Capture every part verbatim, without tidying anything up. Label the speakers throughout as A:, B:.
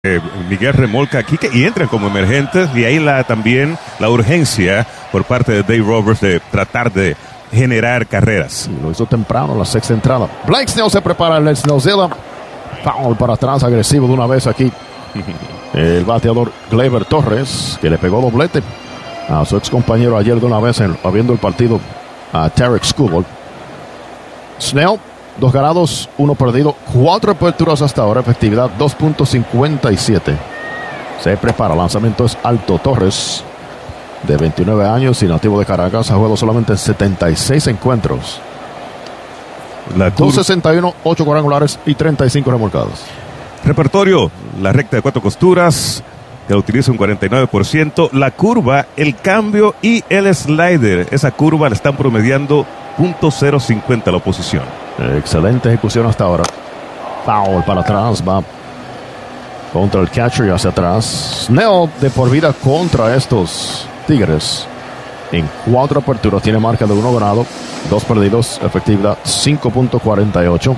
A: Eh, Miguel remolca aquí que, y entran como emergentes, y ahí la, también la urgencia por parte de Dave Roberts de tratar de generar carreras.
B: Y lo hizo temprano, la sexta entrada. Blake Snell se prepara el Snellzilla. Foul para atrás, agresivo de una vez aquí. El bateador Gleyber Torres, que le pegó doblete a su ex compañero ayer de una vez en, viendo el partido a Tarek Skubal. Snell, dos ganados, uno perdido, cuatro aperturas hasta ahora, efectividad dos punto cincuenta y siete. Se prepara, lanzamiento es alto. Torres, de veintinueve años y nativo de Caracas, ha jugado solamente setenta y seis encuentros. doscientos sesenta y uno, ocho cuadrangulares y treinta y cinco remolcados.
A: Repertorio, la recta de cuatro costuras, que lo utiliza un cuarenta y nueve por ciento. La curva, el cambio y el slider. Esa curva la están promediando punto cero cincuenta la oposición.
B: Excelente ejecución hasta ahora. Foul para atrás, va contra el catcher y hacia atrás. Snell de por vida contra estos Tigres. En cuatro aperturas tiene marca de uno ganado, dos perdidos, efectividad cinco punto cuarenta y ocho.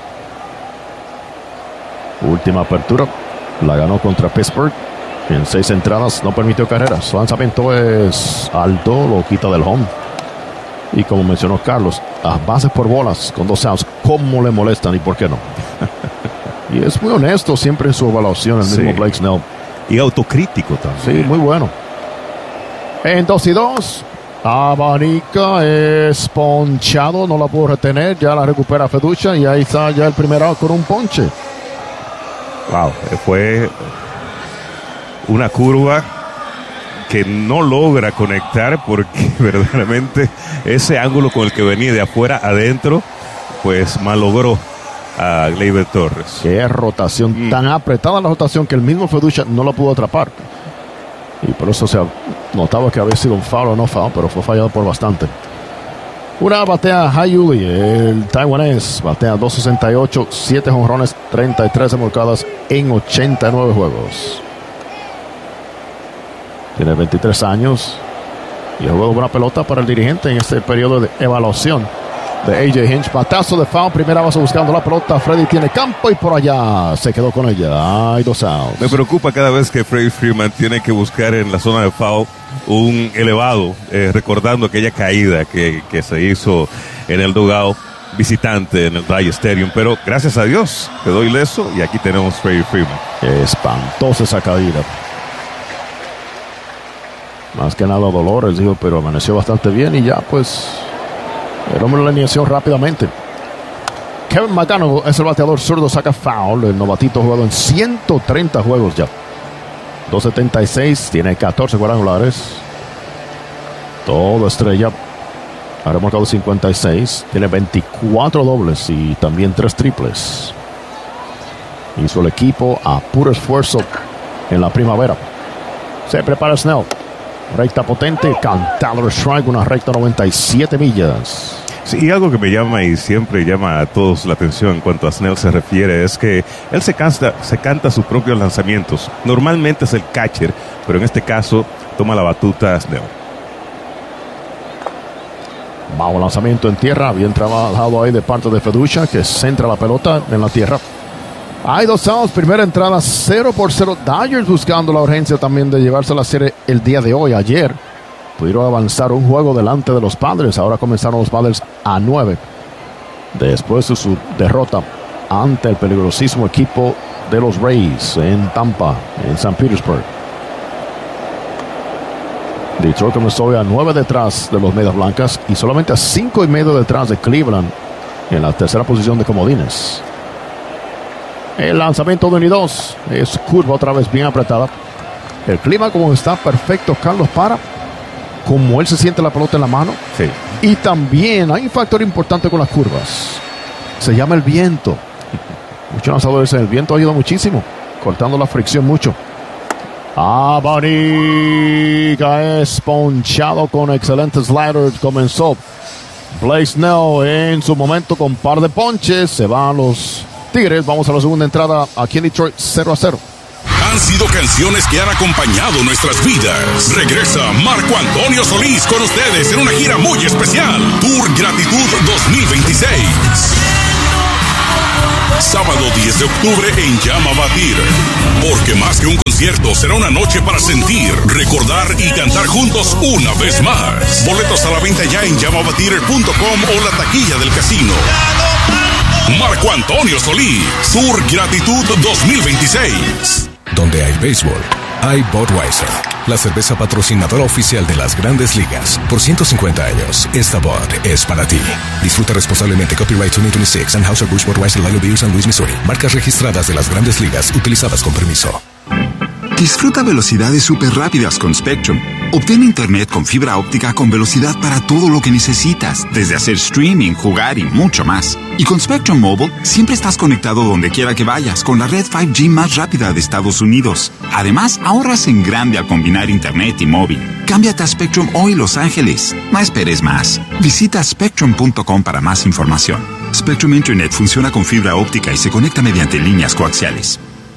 B: Última apertura la ganó contra Pittsburgh. En seis entradas no permitió carreras. Su lanzamiento es alto, lo quita del home. Y como mencionó Carlos, a bases por bolas con dos outs, ¿cómo le molestan y por qué no? Y es muy honesto siempre en su evaluación el mismo sí. Blake Snell.
A: Y autocrítico también.
B: Sí, muy bueno. En dos y dos, abanica, es ponchado, no la pudo retener, ya la recupera Feducha y ahí está ya el primer out con un ponche.
A: Wow, fue una curva que no logra conectar porque verdaderamente ese ángulo con el que venía de afuera adentro, pues malogró a Gleyber Torres.
B: Qué rotación, mm. tan apretada la rotación que el mismo Feducha no la pudo atrapar. Y por eso se notaba que había sido un foul o no foul, pero fue fallado por bastante. Una batea Hayuli, el taiwanés, batea dos sesenta y ocho, siete jonrones, treinta y tres remolcadas en ochenta y nueve juegos. Tiene veintitrés años y ha jugado buena pelota para el dirigente en este periodo de evaluación de A J Hinch. Batazo de foul, primera base buscando la pelota. Freddy tiene campo y por allá se quedó con ella. Hay dos outs.
A: Me preocupa cada vez que Freddie Freeman tiene que buscar en la zona de foul un elevado, eh, recordando aquella caída que, que se hizo en el dugout visitante en el Dodger Stadium. Pero gracias a Dios quedó ileso y aquí tenemos Freddie Freeman.
B: Espantosa esa caída. Más que nada dolores, dijo, pero amaneció bastante bien y ya pues el hombre la alineación rápidamente. Kevin McGonigal es el bateador zurdo, saca foul. El novatito ha jugado en ciento treinta juegos ya. dos setenta y seis, tiene catorce cuadrangulares. Todo estrella. Ha remolcado cincuenta y seis. Tiene veinticuatro dobles y también tres triples. Hizo el equipo a puro esfuerzo en la primavera. Se prepara Snell. Recta potente, cantador strike, una recta noventa y siete millas.
A: Sí, y algo que me llama y siempre llama a todos la atención en cuanto a Snell se refiere es que él se canta, se canta sus propios lanzamientos. Normalmente es el catcher, pero en este caso toma la batuta Snell.
B: Bajo lanzamiento en tierra, bien trabajado ahí de parte de Feducha, que centra la pelota en la tierra. Hay dos outs, primera entrada cero por cero. Dodgers buscando la urgencia también de llevarse a la serie el día de hoy. Ayer pudieron avanzar un juego delante de los Padres. Ahora comenzaron los Padres a nueve. Después de su derrota ante el peligrosísimo equipo de los Rays en Tampa, en San Petersburg. Detroit comenzó a nueve detrás de los Medias Blancas y solamente a cinco y medio detrás de Cleveland en la tercera posición de comodines. El lanzamiento de uno y dos es curva otra vez bien apretada. El clima como está perfecto, Carlos, para como él se siente la pelota en la mano.
A: Sí.
B: Y también hay un factor importante con las curvas. Se llama el viento. Muchos lanzadores dicen el viento ayuda muchísimo, cortando la fricción mucho. Abanica es ponchado con excelentes sliders. Comenzó Blake Snell en su momento con par de ponches. Se van los Tigres. Vamos a la segunda entrada aquí en Detroit, cero a cero.
C: Han sido canciones que han acompañado nuestras vidas. Regresa Marco Antonio Solís con ustedes en una gira muy especial. Tour Gratitud dos mil veintiséis. Sábado diez de octubre en Llama Batir. Porque más que un concierto, será una noche para sentir, recordar y cantar juntos una vez más. Boletos a la venta ya en llama batir punto com o la taquilla del casino. Marco Antonio Solís, Sur Gratitud dos mil veintiséis.
D: Donde hay béisbol, hay Budweiser, la cerveza patrocinadora oficial de las Grandes Ligas. Por ciento cincuenta años, esta Bud es para ti. Disfruta responsablemente. Copyright dos mil veintiséis, Anheuser-Busch Budweiser, Lyle Beer, San Luis, Missouri. Marcas registradas de las Grandes Ligas, utilizadas con permiso.
E: Disfruta velocidades súper rápidas con Spectrum. Obtén internet con fibra óptica con velocidad para todo lo que necesitas, desde hacer streaming, jugar y mucho más. Y con Spectrum Mobile, siempre estás conectado donde quiera que vayas con la red cinco G más rápida de Estados Unidos. Además, ahorras en grande al combinar internet y móvil. Cámbiate a Spectrum hoy, Los Ángeles. No esperes más. Visita spectrum punto com para más información. Spectrum Internet funciona con fibra óptica y se conecta mediante líneas coaxiales.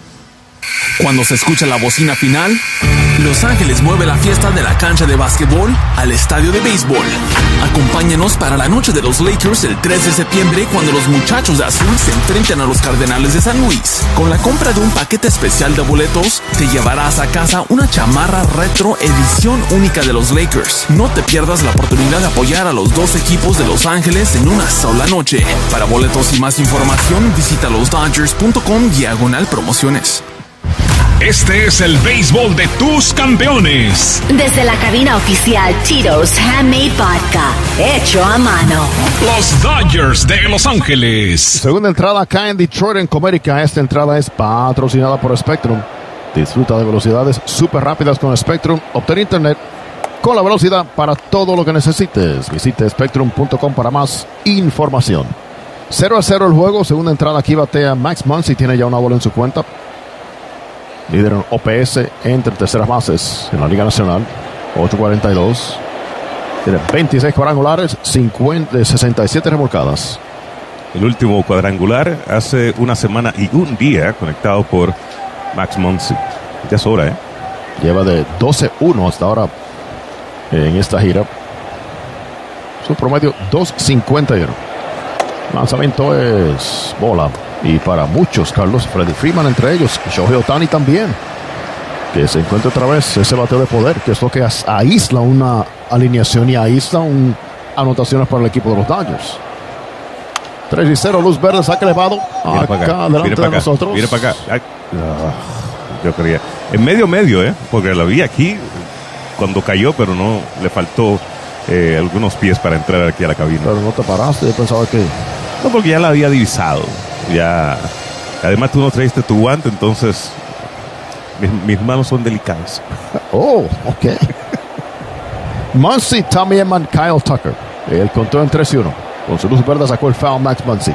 F: Cuando se escucha la bocina final, Los Ángeles mueve la fiesta de la cancha de básquetbol al estadio de béisbol. Acompáñanos para la noche de los Lakers el tres de septiembre, cuando los muchachos de azul se enfrenten a los Cardenales de San Luis. Con la compra de un paquete especial de boletos, te llevarás a casa una chamarra retro edición única de los Lakers. No te pierdas la oportunidad de apoyar a los dos equipos de Los Ángeles en una sola noche. Para boletos y más información, visita los dodgers punto com diagonal promociones.
G: Este es el béisbol de tus campeones.
H: Desde la cabina oficial Tito's Handmade Vodka, hecho a mano.
G: Los Dodgers de Los Ángeles.
B: Segunda entrada acá en Detroit, en Comerica. Esta entrada es patrocinada por Spectrum. Disfruta de velocidades súper rápidas con Spectrum. Obtén internet con la velocidad para todo lo que necesites. Visite spectrum punto com para más información. cero a cero el juego. Segunda entrada aquí batea Max Muncy. Tiene ya una bola en su cuenta. Líder en O P S entre terceras bases en la Liga Nacional, ocho cuarenta y dos. Tiene veintiséis cuadrangulares, cincuenta, sesenta y siete remolcadas.
A: El último cuadrangular hace una semana y un día conectado por Max Muncy. Ya es hora, ¿eh?
B: Lleva de doce uno hasta ahora en esta gira. Su promedio dos cincuenta y uno. Lanzamiento es bola. Y para muchos, Carlos, Freddie Freeman entre ellos, Shohei Ohtani también, que se encuentra otra vez ese bateo de poder, que es lo que aísla una alineación y aísla un, anotaciones para el equipo de los Dodgers. tres y cero, luz verde, saque elevado.
A: Viene
B: acá,
A: para acá,
B: delante
A: viene
B: de
A: para acá,
B: nosotros.
A: viene para acá. Ay, ah, yo creía. En medio, medio, ¿eh? Porque la vi aquí cuando cayó, pero no le faltó eh, algunos pies para entrar aquí a la cabina.
B: Pero no te paraste, yo pensaba que...
A: No, porque ya la había divisado. Ya, además tú no traiste tu guante, entonces mis, mis manos son delicadas.
B: Oh, ok. Muncy, Tommy Edman, Kyle Tucker. El conteo en tres y uno. Con su luz verde sacó el foul Max Muncy.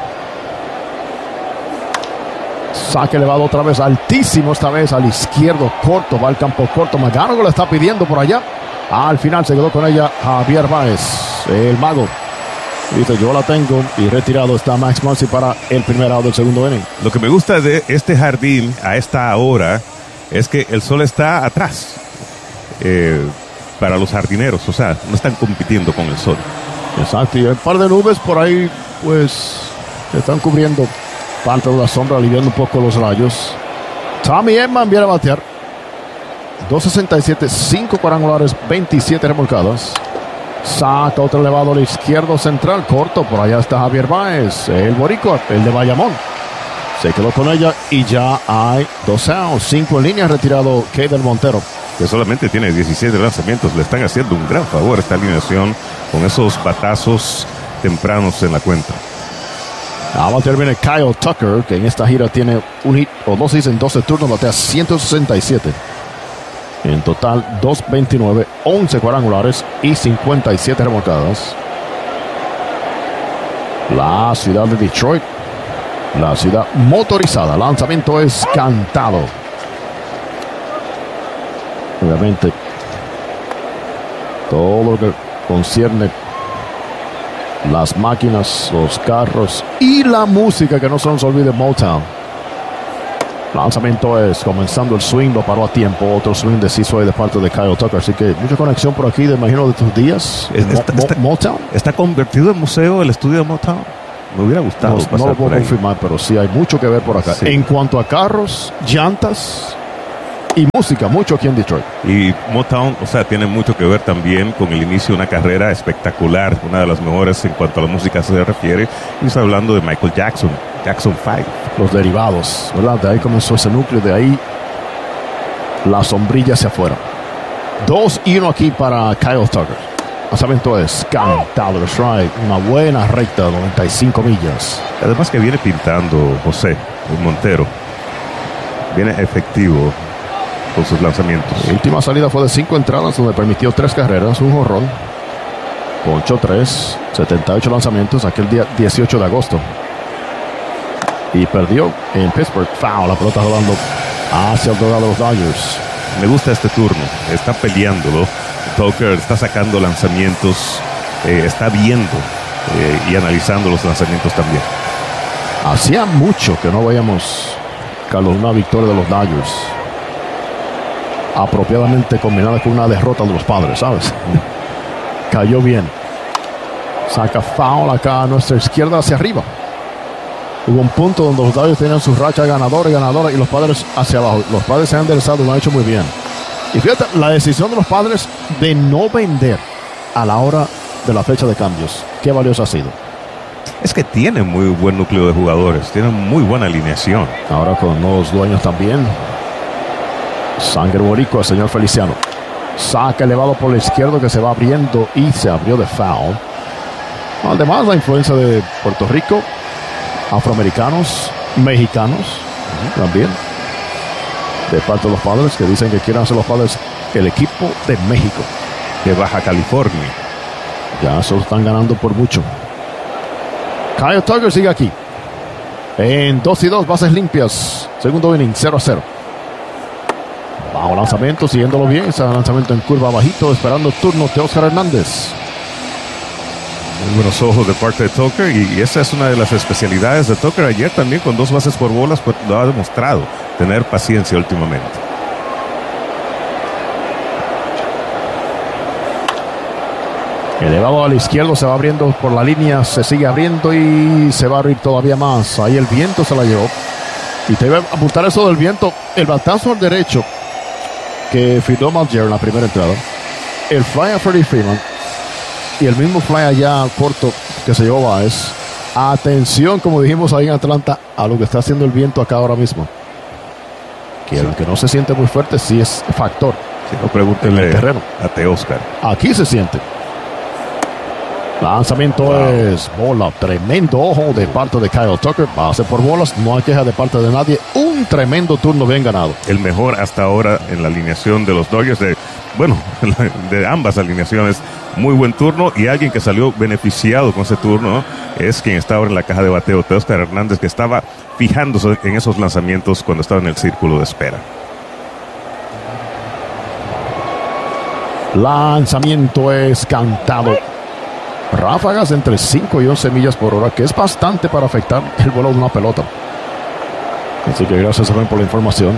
B: Saque elevado otra vez, altísimo esta vez al izquierdo, corto, va al campo corto. McGarrigle lo está pidiendo por allá. Al final se quedó con ella Javier Báez, el mago. Dice, yo la tengo, y retirado está Max Muncy para el primer out del segundo inning.
A: Lo que me gusta de este jardín a esta hora es que el sol está atrás eh, para los jardineros, o sea, no están compitiendo con el sol.
B: Exacto, y un par de nubes por ahí, pues, están cubriendo parte de la sombra, aliviando un poco los rayos. Tommy Edman viene a batear. dos sesenta y siete, cinco cuadrangulares, veintisiete remolcadas. Saca otro elevado al izquierdo central, corto, por allá está Javier Báez, el boricua, el de Bayamón. Se quedó con ella y ya hay dos outs, cinco en línea, retirado Keider Montero.
A: Que solamente tiene diecisiete lanzamientos, le están haciendo un gran favor a esta alineación con esos batazos tempranos en la cuenta.
B: A batear viene Kyle Tucker, que en esta gira tiene un hit o dos hits en doce turnos, batea ciento sesenta y siete. En total, dos veintinueve, once cuadrangulares y cincuenta y siete remolcadas. La ciudad de Detroit, la ciudad motorizada. Lanzamiento es cantado. Obviamente, todo lo que concierne las máquinas, los carros y la música, que no se nos olvide Motown. Lanzamiento es comenzando el swing, lo paró a tiempo. Otro swing deshizo ahí de parte de Kyle Tucker. Así que mucha conexión por aquí, de imagino, de tus días.
A: Está,
B: Mo,
A: está,
B: Motown.
A: ¿Está convertido en museo el estudio de Motown? Me hubiera gustado.
B: No, no lo puedo confirmar, pero sí hay mucho que ver por acá. Sí. En cuanto a carros, llantas y música, mucho aquí en Detroit.
A: Y Motown, o sea, tiene mucho que ver también con el inicio de una carrera espectacular, una de las mejores en cuanto a la música se refiere. Y está hablando de Michael Jackson, Jackson cinco.
B: Los derivados, ¿verdad? De ahí comenzó ese núcleo, de ahí la sombrilla hacia afuera. Dos y uno aquí para Kyle Tucker. Lanzamiento es cantado, strike, una buena recta de noventa y cinco millas.
A: Además que viene pintando José el Montero. Viene efectivo con sus lanzamientos.
B: La última salida fue de cinco entradas donde permitió tres carreras, un jonrón. Poncho tres, setenta y ocho lanzamientos aquel día dieciocho de agosto. Y perdió en Pittsburgh. Foul, la pelota rodando hacia el dogado de los Dodgers.
A: Me gusta este turno, está peleándolo. Tucker está sacando lanzamientos, eh, está viendo eh, y analizando los lanzamientos también.
B: Hacía mucho que no veíamos, Carlos, una victoria de los Dodgers apropiadamente combinada con una derrota de los Padres, ¿sabes? Cayó bien. Saca foul acá a nuestra izquierda hacia arriba. Hubo un punto donde los Dodgers tenían su racha ganadora y ganadora y los Padres hacia abajo. Los Padres se han enderezado, lo han hecho muy bien. Y fíjate, la decisión de los Padres de no vender a la hora de la fecha de cambios, qué valiosa ha sido.
A: Es que tienen muy buen núcleo de jugadores, tienen muy buena alineación.
B: Ahora con nuevos dueños también. Sangre boricua, el señor Feliciano. Saca elevado por la izquierda que se va abriendo y se abrió de foul. Además, la influencia de Puerto Rico, afroamericanos, mexicanos, uh-huh. también. De parte de los Padres, que dicen que quieren hacer los Padres el equipo de México.
A: De Baja California.
B: Ya solo están ganando por mucho. Kyle Tucker sigue aquí. En dos y dos, bases limpias. Segundo inning, cero a cero. Bajo lanzamiento, siguiéndolo bien. Ese lanzamiento en curva bajito, esperando el turno de Oscar Hernández.
A: Muy buenos ojos de parte de Tucker, y, y esa es una de las especialidades de Tucker. Ayer también con dos bases por bolas pues, lo ha demostrado tener paciencia últimamente.
B: Elevado a la izquierda, se va abriendo por la línea, se sigue abriendo y se va a abrir todavía más. Ahí el viento se la llevó. Y te iba a apuntar eso del viento, el batazo al derecho que firmó Malger en la primera entrada, el fly a Freddie Freeman y el mismo fly allá corto que se llevó Baez. Atención, como dijimos ahí en Atlanta, a lo que está haciendo el viento acá ahora mismo. Que sí. Aunque no se siente muy fuerte, sí es factor.
A: Si no, pregúntenle el terreno a Teóscar.
B: Aquí se siente. Lanzamiento wow. es bola. Tremendo ojo de parte de Kyle Tucker. Base por bolas. No hay queja de parte de nadie. Un tremendo turno bien ganado.
A: El mejor hasta ahora en la alineación de los Dodgers. De, bueno, de ambas alineaciones. Muy buen turno. Y alguien que salió beneficiado con ese turno, ¿no? Es quien está ahora en la caja de bateo, Teóscar Hernández, que estaba fijándose en esos lanzamientos cuando estaba en el círculo de espera.
B: Lanzamiento es cantado. Ráfagas entre cinco y once millas por hora, que es bastante para afectar el vuelo de una pelota. Así que gracias a por la información.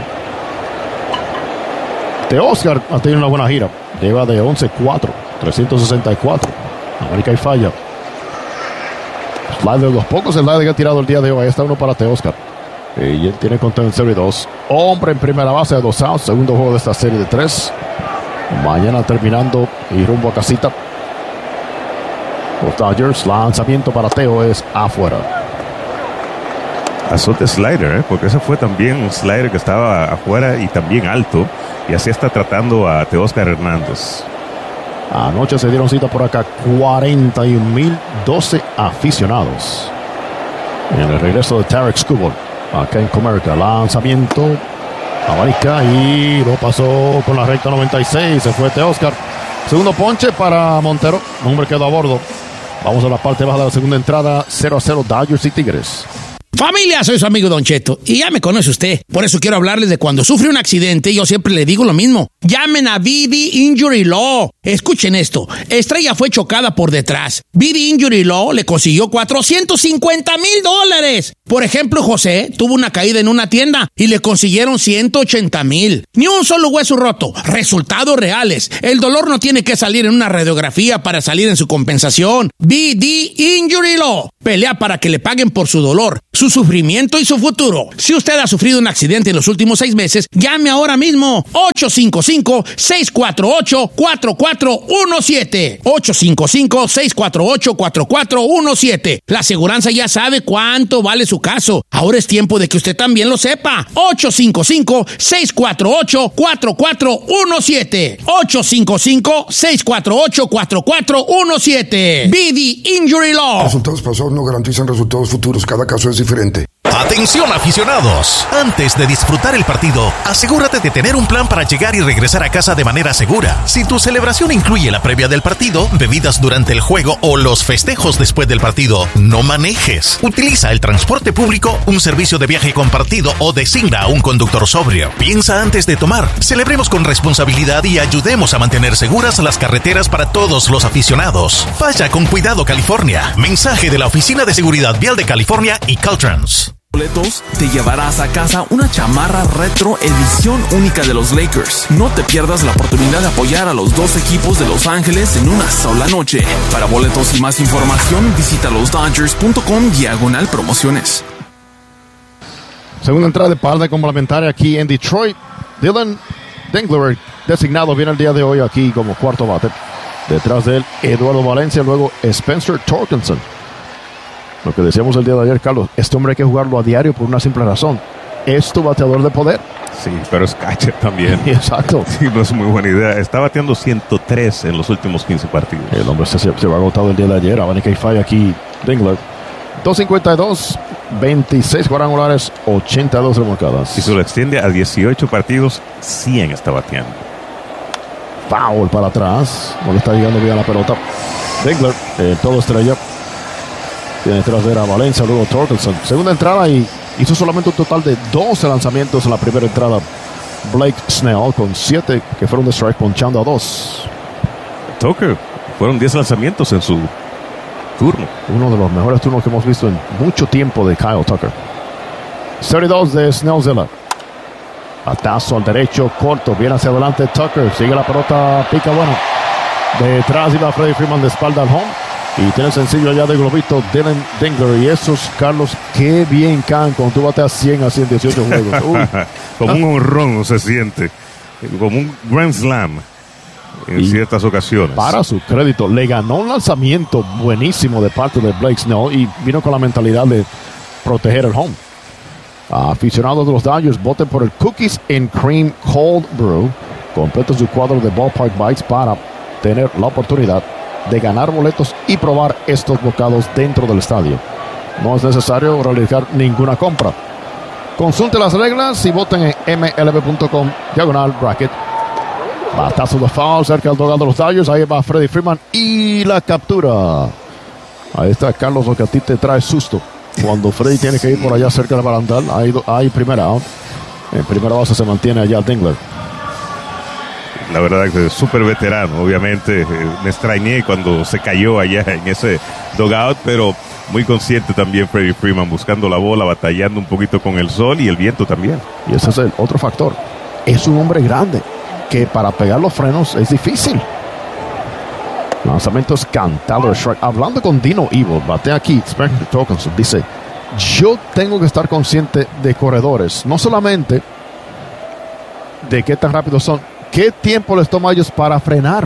B: Teóscar ha tenido una buena gira. Lleva de once cuatro, trescientos sesenta y cuatro. América y falla. Slide de los pocos slide que ha tirado el día de hoy. Ahí está uno para Teóscar. Y él tiene conteo en cero y dos. Hombre en primera base de dos outs. Segundo juego de esta serie de tres. Mañana terminando y rumbo a casita. Los Dodgers, lanzamiento para Teo es afuera.
A: Azote slider, ¿eh? Porque ese fue también un slider que estaba afuera y también alto. Y así está tratando a Teóscar Hernández.
B: Anoche se dieron cita por acá cuarenta y un mil doce aficionados. En el regreso de Tarek Skubal acá en Comerica. Lanzamiento, abanica y lo pasó con la recta noventa y seis. Se fue Teóscar. Segundo ponche para Montero. Hombre quedó a bordo. Vamos a la parte baja de la segunda entrada. cero a cero Dodgers y Tigres.
I: Familia, soy su amigo Don Cheto y ya me conoce usted. Por eso quiero hablarles de cuando sufre un accidente. Yo siempre le digo lo mismo. Llamen a V D Injury Law. Escuchen esto. Estrella fue chocada por detrás. V D Injury Law le consiguió cuatrocientos cincuenta mil dólares. Por ejemplo, José tuvo una caída en una tienda y le consiguieron ciento ochenta mil. Ni un solo hueso roto. Resultados reales. El dolor no tiene que salir en una radiografía para salir en su compensación. V D Injury Law. pelea para que le paguen por su dolor, su sufrimiento y su futuro. Si usted ha sufrido un accidente en los últimos seis meses, llame ahora mismo ocho cinco cinco, seis cuatro ocho, cuatro cuatro uno siete. ocho cinco cinco, seis cuatro ocho, cuatro cuatro uno siete. La aseguranza ya sabe cuánto vale su caso. Ahora es tiempo de que usted también lo sepa. ocho cinco cinco, seis cuatro ocho, cuatro cuatro uno siete. ocho cinco cinco, seis cuatro ocho, cuatro cuatro uno siete. B D Injury Law.
J: Resultados pasados no garantizan resultados futuros. Cada caso es diferente.
K: Atención aficionados, antes de disfrutar el partido, asegúrate de tener un plan para llegar y regresar a casa de manera segura. Si tu celebración incluye la previa del partido, bebidas durante el juego o los festejos después del partido, no manejes. Utiliza el transporte público, un servicio de viaje compartido o designa a un conductor sobrio. Piensa antes de tomar, celebremos con responsabilidad y ayudemos a mantener seguras las carreteras para todos los aficionados. Vaya con cuidado, California. Mensaje de la Oficina de Seguridad Vial de California y Caltrans.
F: Boletos, te llevarás a casa una chamarra retro edición única de los Lakers. No te pierdas la oportunidad de apoyar a los dos equipos de Los Ángeles en una sola noche. Para boletos y más información, visita losdodgers.com diagonal promociones.
B: Segunda entrada de par de complementaria aquí en Detroit. Dylan Dingler, designado bien el día de hoy aquí como cuarto bate. Detrás de él, Eduardo Valencia, luego Spencer Torkelson. Lo que decíamos el día de ayer, Carlos, este hombre hay que jugarlo a diario por una simple razón. Es tu bateador de poder.
A: Sí, pero es catcher también.
B: Exacto.
A: Sí, no es muy buena idea. Está bateando ciento tres en los últimos quince partidos.
B: El hombre se, se va agotado el día de ayer. Abanicka y falla aquí Dingler. dos cincuenta y dos, veintiséis cuadrangulares, ochenta y dos remolcadas.
A: Y se lo extiende a dieciocho partidos, cien está bateando.
B: Foul para atrás. No le está llegando bien a la pelota. Dingler, eh, todo estrella. Tiene detrás de a Valencia, luego Torkelson. Segunda entrada y hizo solamente un total de doce lanzamientos en la primera entrada. Blake Snell con siete que fueron de strike, ponchando a dos.
A: Tucker, fueron diez lanzamientos en su turno.
B: Uno de los mejores turnos que hemos visto en mucho tiempo de Kyle Tucker. treinta y dos de Snellzilla. Batazo al derecho, corto, viene hacia adelante Tucker. Sigue la pelota, pica bueno. Detrás iba Freddie Freeman de espalda al home. Y tiene el sencillo allá de globito Dylan Dingler. Y esos, Carlos, qué bien caen cuando tú bateas cien a ciento dieciocho juegos. Uh.
A: Como un honrón se siente. Como un Grand Slam en y ciertas ocasiones.
B: Para su crédito, le ganó un lanzamiento buenísimo de parte de Blake Snell y vino con la mentalidad de proteger el home. Aficionados de los Dodgers, voten por el Cookies and Cream Cold Brew. Completa su cuadro de Ballpark Bites para tener la oportunidad de ganar boletos y probar estos bocados dentro del estadio. No es necesario realizar ninguna compra. Consulte las reglas y voten en M L B punto com diagonal bracket. Batazo de foul cerca del dogado de los Dodgers. Ahí va Freddie Freeman y la captura. Ahí está, Carlos, lo que a ti te trae susto. Cuando Freddie tiene que ir por allá cerca del barandal, hay, hay primera out. En primera base se mantiene allá Dingler.
A: La verdad que es súper veterano, obviamente. Eh, me extrañé cuando se cayó allá en ese dugout, pero muy consciente también Freddie Freeman, buscando la bola, batallando un poquito con el sol y el viento también.
B: Y ese es el otro factor. Es un hombre grande, que para pegar los frenos es difícil. Lanzamientos cantado de strike. Hablando con Dino Evil, batea aquí, Spencer Torkelson, dice: yo tengo que estar consciente de corredores, no solamente de qué tan rápidos son, qué tiempo les toma a ellos para frenar.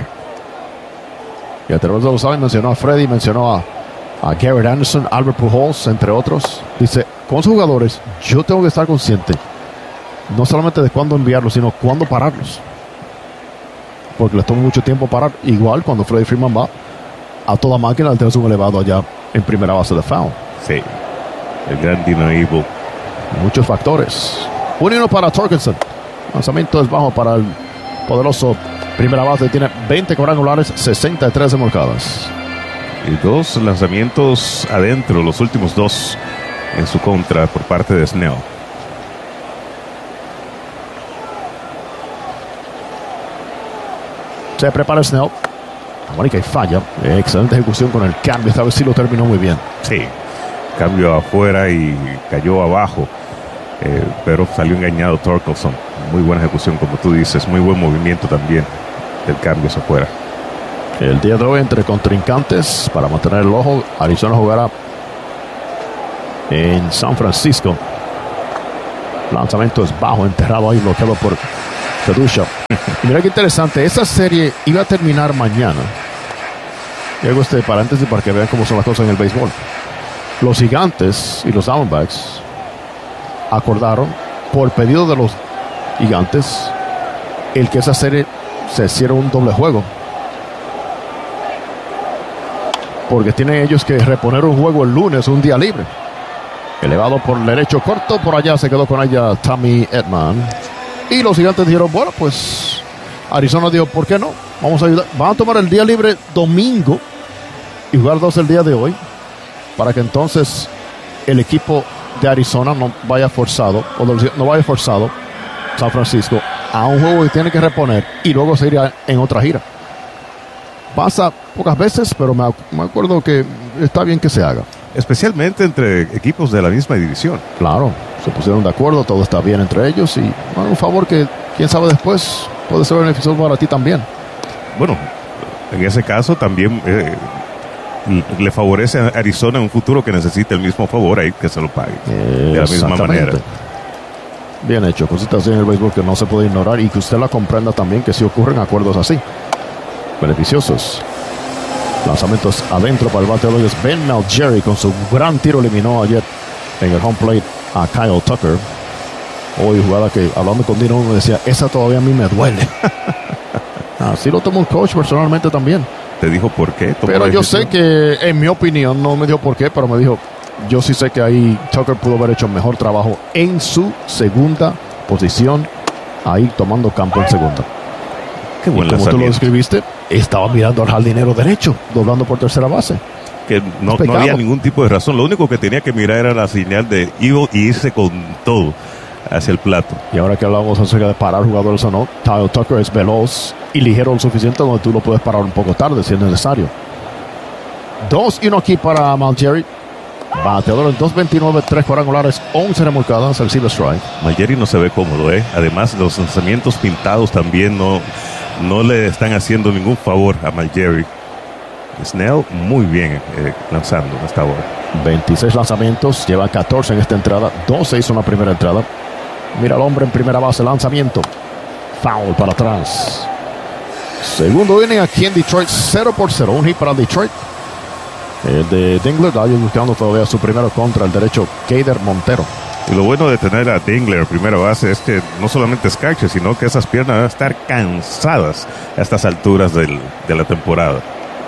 B: Y a través de los años mencionó a Freddie, mencionó a, a Garrett Anderson, Albert Pujols, entre otros. Dice, con sus jugadores, yo tengo que estar consciente no solamente de cuándo enviarlos, sino cuándo pararlos. Porque les toma mucho tiempo parar. Igual cuando Freddie Freeman va a toda máquina, al tener un elevado allá en primera base de foul.
A: Sí, el gran Dino Evil.
B: Muchos factores. Un y uno para Torkelson. Lanzamiento es bajo para el poderoso primera base. Tiene veinte cuadrangulares, sesenta y tres remolcadas.
A: Y dos lanzamientos adentro, los últimos dos en su contra por parte de Snell.
B: Se prepara Snell. Abanicka y falla. Excelente ejecución con el cambio. Esta vez sí lo terminó muy bien.
A: Sí, cambio afuera y cayó abajo. Eh, pero salió engañado Torkelson. Muy buena ejecución, como tú dices. Muy buen movimiento también del cambio hacia afuera.
B: El día de hoy entre contrincantes para mantener el ojo, Arizona jugará en San Francisco. Lanzamiento es bajo, enterrado ahí, bloqueado por Sedusha. Y mira qué interesante, esa serie iba a terminar mañana. Y hago este paréntesis para que vean cómo son las cosas en el béisbol. Los Gigantes y los Diamondbacks acordaron, por pedido de los Gigantes, el que esa serie se hiciera un doble juego, porque tienen ellos que reponer un juego el lunes, un día libre. Elevado por el derecho corto, por allá se quedó con ella Tommy Edman. Y los Gigantes dijeron, bueno, pues Arizona dijo, ¿por qué no? Vamos a ayudar. Van a tomar el día libre domingo y jugar dos el día de hoy, para que entonces el equipo de Arizona no vaya forzado, o no vaya forzado San Francisco a un juego que tiene que reponer y luego se irá en otra gira. Pasa pocas veces, pero me, me acuerdo que está bien que se haga.
A: Especialmente entre equipos de la misma división.
B: Claro, se pusieron de acuerdo, todo está bien entre ellos y bueno, un favor que, quién sabe después, puede ser beneficioso para ti también.
A: Bueno, en ese caso también eh, le favorece a Arizona en un futuro que necesite el mismo favor ahí que se lo pague. Eh, de la misma manera.
B: Bien hecho, cositas así en el béisbol que no se puede ignorar y que usted la comprenda también, que si ocurren acuerdos así, beneficiosos. Lanzamientos adentro para el bateador es Ben Malgeri, con su gran tiro eliminó ayer en el home plate a Kyle Tucker. Hoy jugada que, hablando con Dino, uno decía, esa todavía a mí me duele. Así lo tomó el coach personalmente también.
A: ¿Te dijo por qué?
B: Pero yo sé que, en mi opinión, no me dijo por qué, pero me dijo, yo sí sé que ahí Tucker pudo haber hecho mejor trabajo en su segunda posición, ahí tomando campo en segunda.
A: Qué buen
B: como tú lo describiste, estaba mirando al jardinero derecho, doblando por tercera base.
A: Que no, no había ningún tipo de razón. Lo único que tenía que mirar era la señal de Ivo y irse con todo hacia el plato.
B: Y ahora que hablamos acerca de parar jugadores o no, Kyle Tucker es veloz y ligero lo suficiente donde tú lo puedes parar un poco tarde si es necesario. Dos y uno aquí para Malgeri. Bateador en dos veintinueve, tres cuadrangulares, once remolcadas, recibe strike.
A: Malgeri no se ve cómodo, ¿eh? Además, los lanzamientos pintados también no, no le están haciendo ningún favor a Malgeri. Snell muy bien eh, lanzando en esta hora.
B: veintiséis lanzamientos, lleva catorce en esta entrada, doce hizo en la primera entrada. Mira al hombre en primera base, lanzamiento. Foul para atrás. Segundo inning aquí en Detroit, cero por cero. Un hit para Detroit. El de Dingler, Dodgers buscando todavía su primero contra el derecho, Keider Montero.
A: Y lo bueno de tener a Dingler primera base es que no solamente es catcher, sino que esas piernas van a estar cansadas a estas alturas del, de la temporada.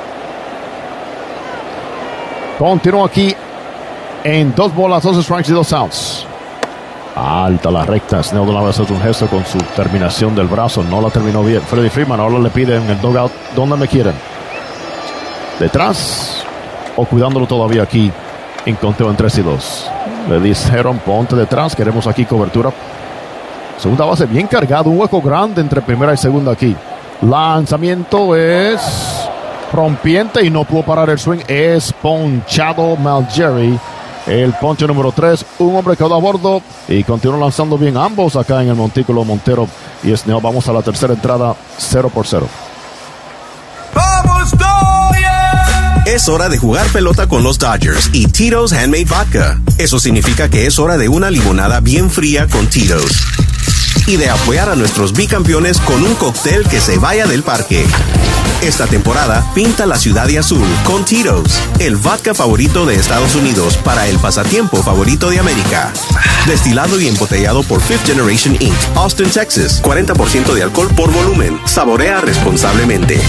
B: Continúa aquí en dos bolas, dos strikes y dos outs. Alta la recta. Snell de una vez hace un gesto con su terminación del brazo. No la terminó bien. Freddie Freeman ahora le pide en el dugout, ¿dónde me quieren? ¿Detrás o cuidándolo todavía aquí en conteo en tres y dos? Le dijeron, ponte detrás, queremos aquí cobertura. Segunda base bien cargado, un hueco grande entre primera y segunda aquí. Lanzamiento es rompiente y no pudo parar el swing. Es ponchado Malgeri. El ponche número tres, un hombre quedó a bordo y continúa lanzando bien ambos acá en el montículo, Montero y Snell. Vamos a la tercera entrada, cero por cero.
L: ¡Vamos, Dodgers! Es hora de jugar pelota con los Dodgers y Tito's Handmade Vodka. Eso significa que es hora de una limonada bien fría con Tito's. Y de apoyar a nuestros bicampeones con un cóctel que se vaya del parque. Esta temporada, pinta la ciudad de azul con Tito's, el vodka favorito de Estados Unidos para el pasatiempo favorito de América. Destilado y embotellado por Fifth Generation incorporated, Austin, Texas. cuarenta por ciento de alcohol por volumen. Saborea responsablemente.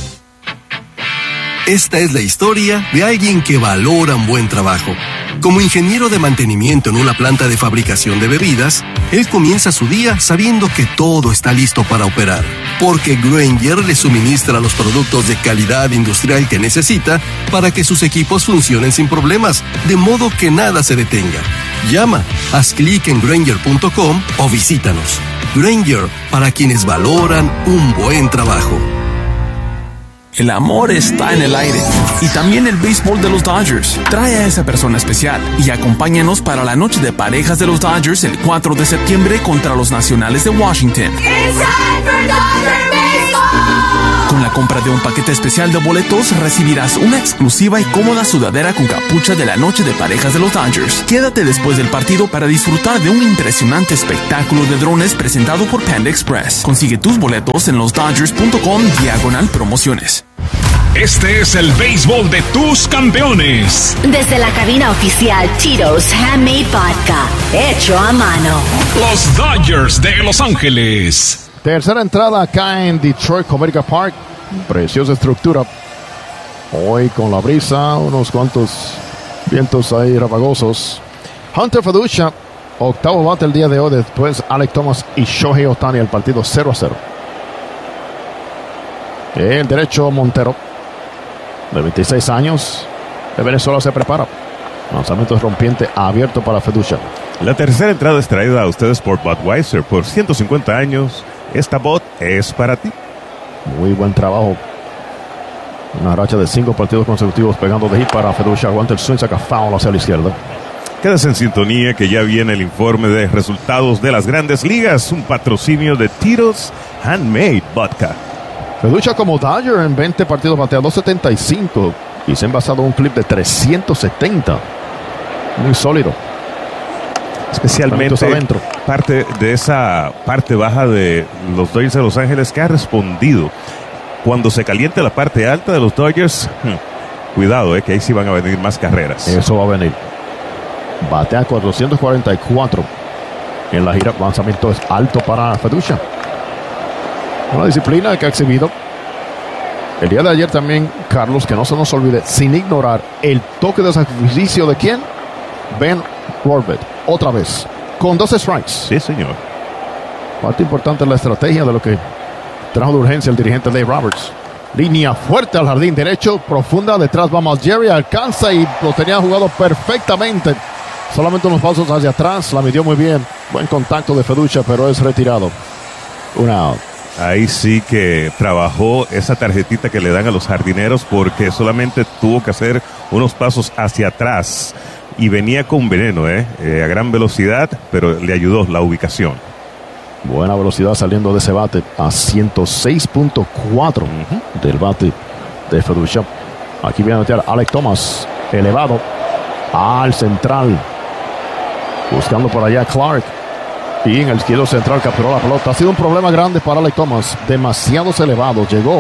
M: Esta es la historia de alguien que valora un buen trabajo. Como ingeniero de mantenimiento en una planta de fabricación de bebidas, él comienza su día sabiendo que todo está listo para operar, porque Grainger le suministra los productos de calidad industrial que necesita para que sus equipos funcionen sin problemas, de modo que nada se detenga. Llama, haz clic en Grainger punto com o visítanos. Grainger, para quienes valoran un buen trabajo.
F: El amor está en el aire y también el béisbol de los Dodgers. Trae a esa persona especial y acompáñanos para la noche de parejas de los Dodgers el cuatro de septiembre contra los Nacionales de Washington. Con la compra de un paquete especial de boletos recibirás una exclusiva y cómoda sudadera con capucha de la noche de parejas de los Dodgers. Quédate después del partido para disfrutar de un impresionante espectáculo de drones presentado por Panda Express. Consigue tus boletos en los dodgers punto com diagonal promociones.
G: Este es el béisbol de tus campeones.
H: Desde la cabina oficial Tito's Handmade Vodka, hecho a mano.
G: Los Dodgers de Los Ángeles.
B: Tercera entrada acá en Detroit Comerica Park. Preciosa estructura. Hoy con la brisa, unos cuantos vientos ahí rapagosos. Hunter Feducha, octavo bate el día de hoy. Después Alek Thomas y Shohei Ohtani, el partido cero a cero. El derecho Montero, de veintiséis años, de Venezuela, se prepara. Lanzamiento rompiente abierto para Feducha.
A: La tercera entrada es traída a ustedes por Budweiser. Por ciento cincuenta años, esta bot es para ti.
B: Muy buen trabajo. Una racha de cinco partidos consecutivos pegando de hit para Feducha. Aguanta el swing, saca foul hacia la izquierda.
A: Quédese en sintonía que ya viene el informe de resultados de las Grandes Ligas. Un patrocinio de Tito's Handmade Vodka.
B: Feducha como Dodger en veinte partidos batea dos setenta y cinco y se ha envasado un clip de trescientos setenta. Muy sólido.
A: Especialmente parte de esa parte baja de los Dodgers de Los Ángeles que ha respondido. Cuando se caliente la parte alta de los Dodgers, hmm, cuidado, eh, que ahí sí van a venir más carreras.
B: Eso va a venir. Batea cuatrocientos cuarenta y cuatro. En la gira, lanzamiento es alto para Feducha. Una disciplina que ha exhibido el día de ayer también, Carlos, que no se nos olvide, sin ignorar el toque de sacrificio de quién, Ben Corbett, otra vez, con doce strikes.
A: Sí, señor.
B: Parte importante en la estrategia de lo que trajo de urgencia el dirigente Dave Roberts. Línea fuerte al jardín derecho, profunda, detrás va Malgeri, alcanza y lo tenía jugado perfectamente. Solamente unos pasos hacia atrás, la midió muy bien. Buen contacto de Feducha, pero es retirado. Una out.
A: Ahí sí que trabajó esa tarjetita que le dan a los jardineros porque solamente tuvo que hacer unos pasos hacia atrás y venía con veneno, eh, eh a gran velocidad, pero le ayudó la ubicación.
B: Buena velocidad saliendo de ese bate a ciento seis punto cuatro uh-huh. del bate de Feducha. Aquí viene a notar Alek Thomas, elevado al central, buscando por allá a Clark. Y en el izquierdo central capturó la pelota. Ha sido un problema grande para Alek Thomas. Demasiados elevados. Llegó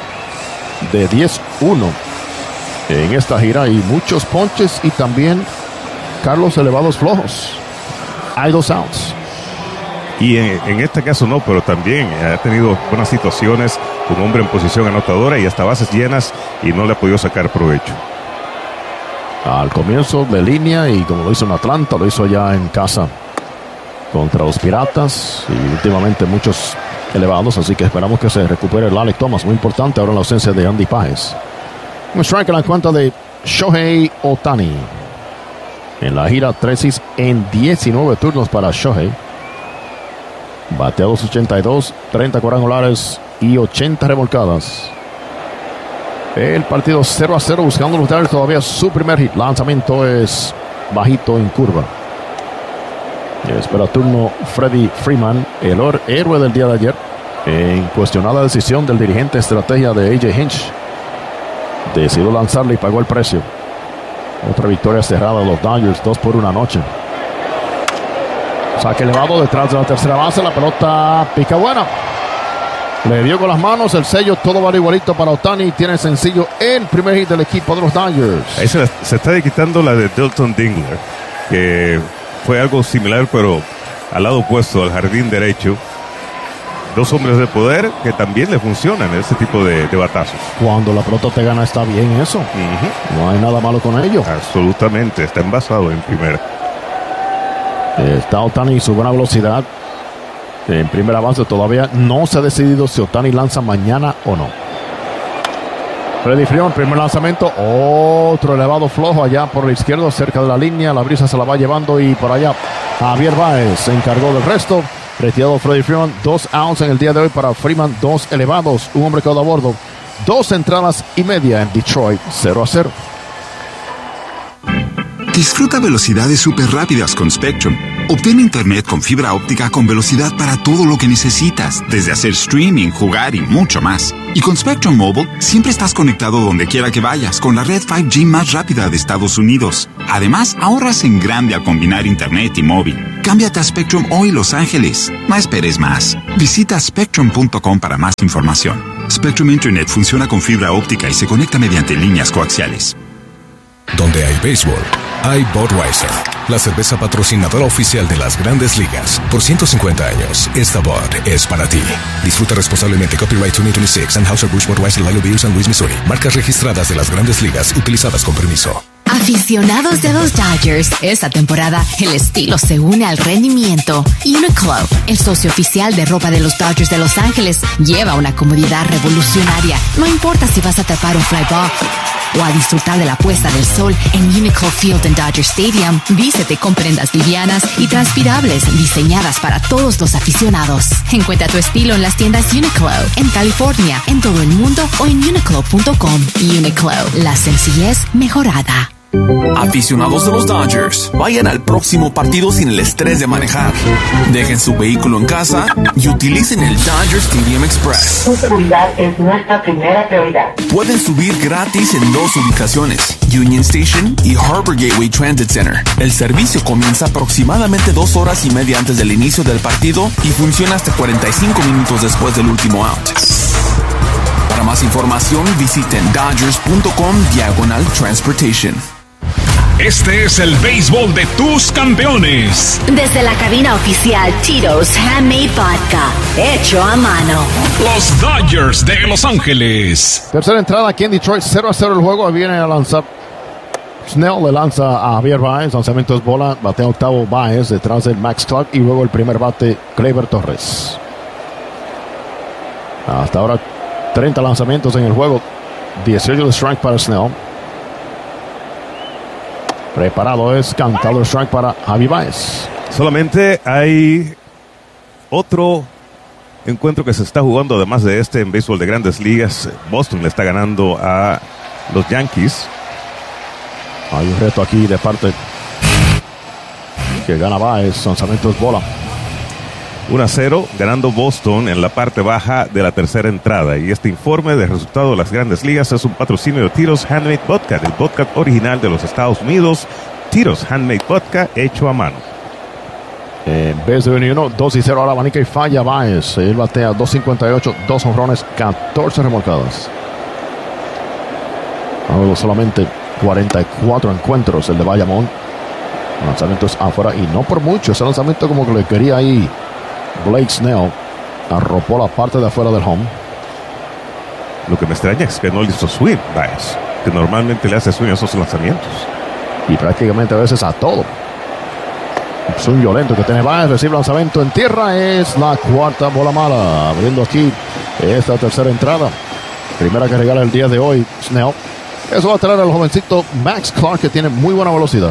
B: de diez uno en esta gira. Y muchos ponches y también, Carlos, elevados flojos. Hay dos outs.
A: Y en, en este caso no, pero también ha tenido buenas situaciones. Un hombre en posición anotadora y hasta bases llenas. Y no le ha podido sacar provecho.
B: Al comienzo de línea y como lo hizo en Atlanta, lo hizo allá en casa contra los Piratas y últimamente muchos elevados, así que esperamos que se recupere el Alek Thomas, muy importante ahora en la ausencia de Andy Páez. Un strike en la cuenta de Shohei Ohtani. En la gira tres hits en diecinueve turnos para Shohei. Bateados ochenta y dos, treinta cuadrangulares y ochenta remolcadas. El partido cero a cero buscando luchar todavía su primer hit. Lanzamiento es bajito en curva. Espera turno Freddie Freeman, el héroe del día de ayer, en cuestionada decisión del dirigente estrategia de A J Hinch. Decidió lanzarle y pagó el precio. Otra victoria cerrada de los Dodgers, dos por una noche. Saque elevado detrás de la tercera base, la pelota pica buena. Le dio con las manos el sello, todo va igualito para Ohtani. Tiene sencillo el primer hit del equipo de los Dodgers.
A: Ahí se, se está quitando la de Dalton Dingler, que fue algo similar, pero al lado opuesto, al jardín derecho. Dos hombres de poder que también le funcionan ese tipo de, de batazos.
B: Cuando la pelota te gana está bien eso. Uh-huh. No hay nada malo con ello.
A: Absolutamente, está envasado en primera.
B: Está Ohtani y su buena velocidad. En primera base todavía no se ha decidido si Ohtani lanza mañana o no. Freddie Freeman, primer lanzamiento, otro elevado flojo allá por la izquierda, cerca de la línea, la brisa se la va llevando y por allá Javier Báez se encargó del resto. Retirado Freddie Freeman, dos outs en el día de hoy para Freeman, dos elevados, un hombre quedó a bordo, dos entradas y media en Detroit, cero a cero.
E: Disfruta velocidades súper rápidas con Spectrum, Obtén internet con fibra óptica con velocidad para todo lo que necesitas, desde hacer streaming, jugar y mucho más. Y con Spectrum Mobile, siempre estás conectado donde quiera que vayas con la red cinco G más rápida de Estados Unidos. Además, ahorras en grande al combinar internet y móvil. Cámbiate a Spectrum hoy, Los Ángeles. No esperes más. Visita spectrum punto com para más información. Spectrum Internet funciona con fibra óptica y se conecta mediante líneas coaxiales.
D: Donde hay béisbol, hay Budweiser, la cerveza patrocinadora oficial de las Grandes Ligas. Por ciento cincuenta años, esta Bud es para ti. Disfruta responsablemente. Copyright veinte veintiséis, Anheuser-Busch Budweiser, Lilo Beer, San Luis, Missouri. Marcas registradas de las Grandes Ligas, utilizadas con permiso.
N: Aficionados de los Dodgers, esta temporada el estilo se une al rendimiento. Uniqlo, el socio oficial de ropa de los Dodgers de Los Ángeles, lleva una comodidad revolucionaria. No importa si vas a atrapar un fly ball o a disfrutar de la puesta del sol en Uniqlo Field en Dodger Stadium, vístete con prendas livianas y transpirables diseñadas para todos los aficionados. Encuentra tu estilo en las tiendas Uniqlo, en California, en todo el mundo o en uniqlo punto com. Uniqlo, la sencillez mejorada.
F: Aficionados de los Dodgers, vayan al próximo partido sin el estrés de manejar. Dejen su vehículo en casa y utilicen el Dodger Stadium Express.
O: Su seguridad es nuestra primera prioridad.
F: Pueden subir gratis en dos ubicaciones, Union Station y Harbor Gateway Transit Center. El servicio comienza aproximadamente dos horas y media antes del inicio del partido y funciona hasta cuarenta y cinco minutos después del último out. Para más información, visiten dodgers punto com diagonal transportation.
G: Este es el béisbol de tus campeones.
H: Desde la cabina oficial Tito's Handmade Vodka, hecho a mano.
G: Los Dodgers de Los Ángeles.
B: Tercera entrada aquí en Detroit, cero a cero el juego. Viene a lanzar Snell, le lanza a Javier Baez. Lanzamiento es bola, batea octavo Baez detrás de Max Clark. Y luego el primer bate, Gleyber Torres. Hasta ahora treinta lanzamientos en el juego, dieciocho de strike para Snell. Preparado es cantado el strike para Javi Baez.
A: Solamente hay otro encuentro que se está jugando además de este en béisbol de Grandes Ligas. Boston le está ganando a los Yankees.
B: Hay un reto aquí de parte que gana Baez. Lanzamiento es bola.
A: uno a cero, ganando Boston en la parte baja de la tercera entrada. Y este informe de resultado de las Grandes Ligas es un patrocinio de Tito's Handmade Vodka, el vodka original de los Estados Unidos. Tito's Handmade Vodka, hecho a mano.
B: En vez de uno, dos y cero ahora abanica y falla Baez. Él batea dos cincuenta y ocho, dos honrones, catorce remolcadas. Luego solamente cuarenta y cuatro encuentros el de Bayamón. Lanzamientos afuera y no por mucho. Ese lanzamiento como que le quería ahí Blake Snell, arropó la parte de afuera del home.
A: Lo que me extraña es que no le hizo swing Baez, que normalmente le hace swing a esos lanzamientos.
B: Y prácticamente a veces a todo. Es un violento que tiene Baez, recibe lanzamiento en tierra, es la cuarta bola mala. Abriendo aquí esta tercera entrada. Primera que regala el día de hoy Snell. Eso va a traer al jovencito Max Clark, que tiene muy buena velocidad.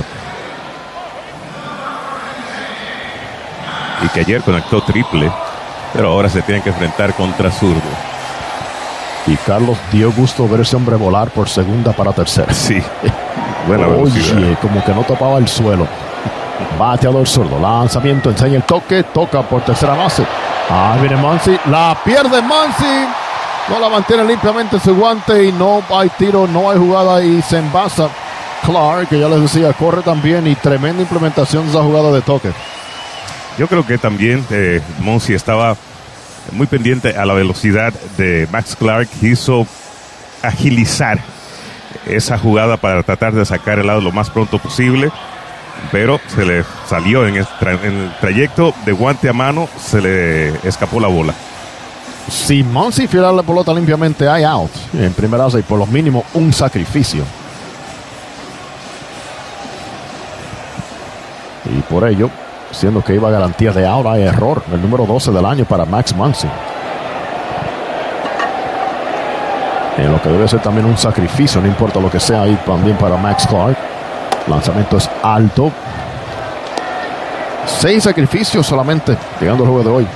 A: Y que ayer conectó triple, pero ahora se tiene que enfrentar contra zurdo.
B: Y Carlos, dio gusto ver ese hombre volar por segunda para tercera.
A: Sí, buena velocidad.
B: Oye, como que no topaba el suelo. Bateador zurdo, lanzamiento, enseña el toque, toca por tercera base. Ah, viene Muncy, la pierde Muncy. No la mantiene limpiamente su guante y no hay tiro, no hay jugada y se envasa Clark, que ya les decía, corre también y tremenda implementación de esa jugada de toque.
A: Yo creo que también eh, Muncy estaba muy pendiente a la velocidad de Max Clark. Quiso agilizar esa jugada para tratar de sacar el lado lo más pronto posible, pero se le salió en el, tra- en el trayecto de guante a mano, se le escapó la bola.
B: Si Muncy fiera la pelota limpiamente, hay out en primera base y por lo mínimo un sacrificio. Y por ello, siendo que iba a garantía de out, hay error. El número doce del año para Max Muncy. En lo que debe ser también un sacrificio, no importa lo que sea ahí también para Max Clark. Lanzamiento es alto. Seis sacrificios solamente llegando al juego de hoy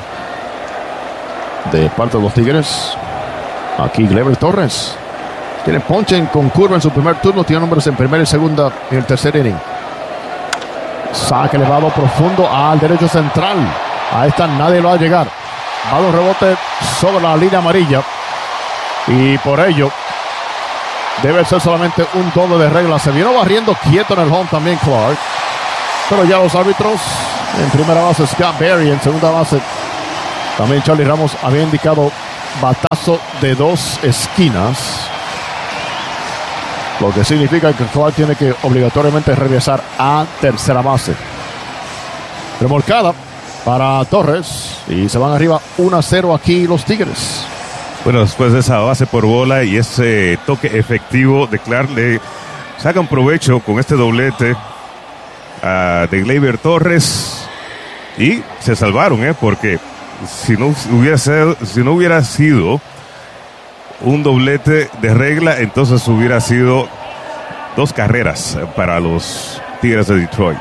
B: de parte de los Tigres. Aquí Gleyber Torres tiene ponche con curva en su primer turno, tiene números en primera y segunda en el tercer inning. Saque elevado profundo al derecho central. Ahí está, nadie lo va a llegar. Va a un rebote sobre la línea amarilla. Y por ello, debe ser solamente un doble de regla. Se vino barriendo quieto en el home también Clark. Pero ya los árbitros, en primera base Scott Berry, en segunda base también Charlie Ramos había indicado batazo de dos esquinas. Lo que significa que Clark tiene que obligatoriamente regresar a tercera base. Remolcada para Torres y se van arriba uno a cero aquí los Tigres.
A: Bueno, después de esa base por bola y ese toque efectivo de Clark, le sacan provecho con este doblete a de Gleyber Torres y se salvaron, ¿eh? Porque si no hubiera sido, si no hubiera sido un doblete de regla, entonces hubiera sido dos carreras para los Tigres de Detroit.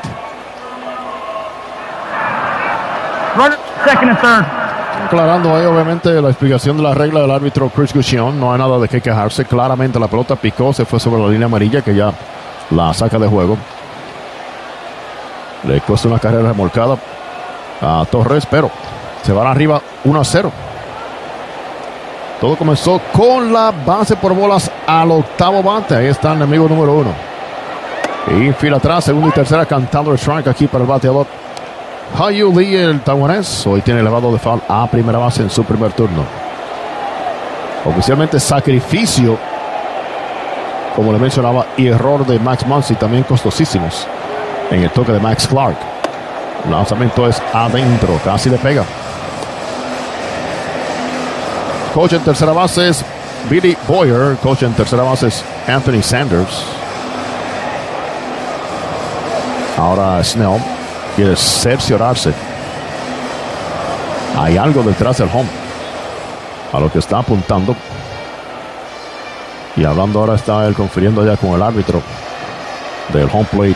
P: Second and third.
B: Aclarando ahí obviamente la explicación de la regla del árbitro Chris Guccione, no hay nada de qué quejarse. Claramente la pelota picó, se fue sobre la línea amarilla que ya la saca de juego. Le cuesta una carrera remolcada a Torres, pero se van arriba uno a cero. Todo comenzó con la base por bolas al octavo bate. Ahí está el enemigo número uno. Y fila atrás, segunda y tercera, cantando el strike aquí para el bateador Hao-Yu Lee, el taiwanés. Hoy tiene elevado de foul a primera base en su primer turno. Oficialmente sacrificio, como le mencionaba, y error de Max Muncy, también costosísimos en el toque de Max Clark. El lanzamiento es adentro, casi le pega. Coach en tercera base es Billy Boyer. Coach en tercera base es Anthony Sanders. Ahora Snell quiere cerciorarse. Hay algo detrás del home a lo que está apuntando. Y hablando ahora está él confiriendo ya con el árbitro del home plate,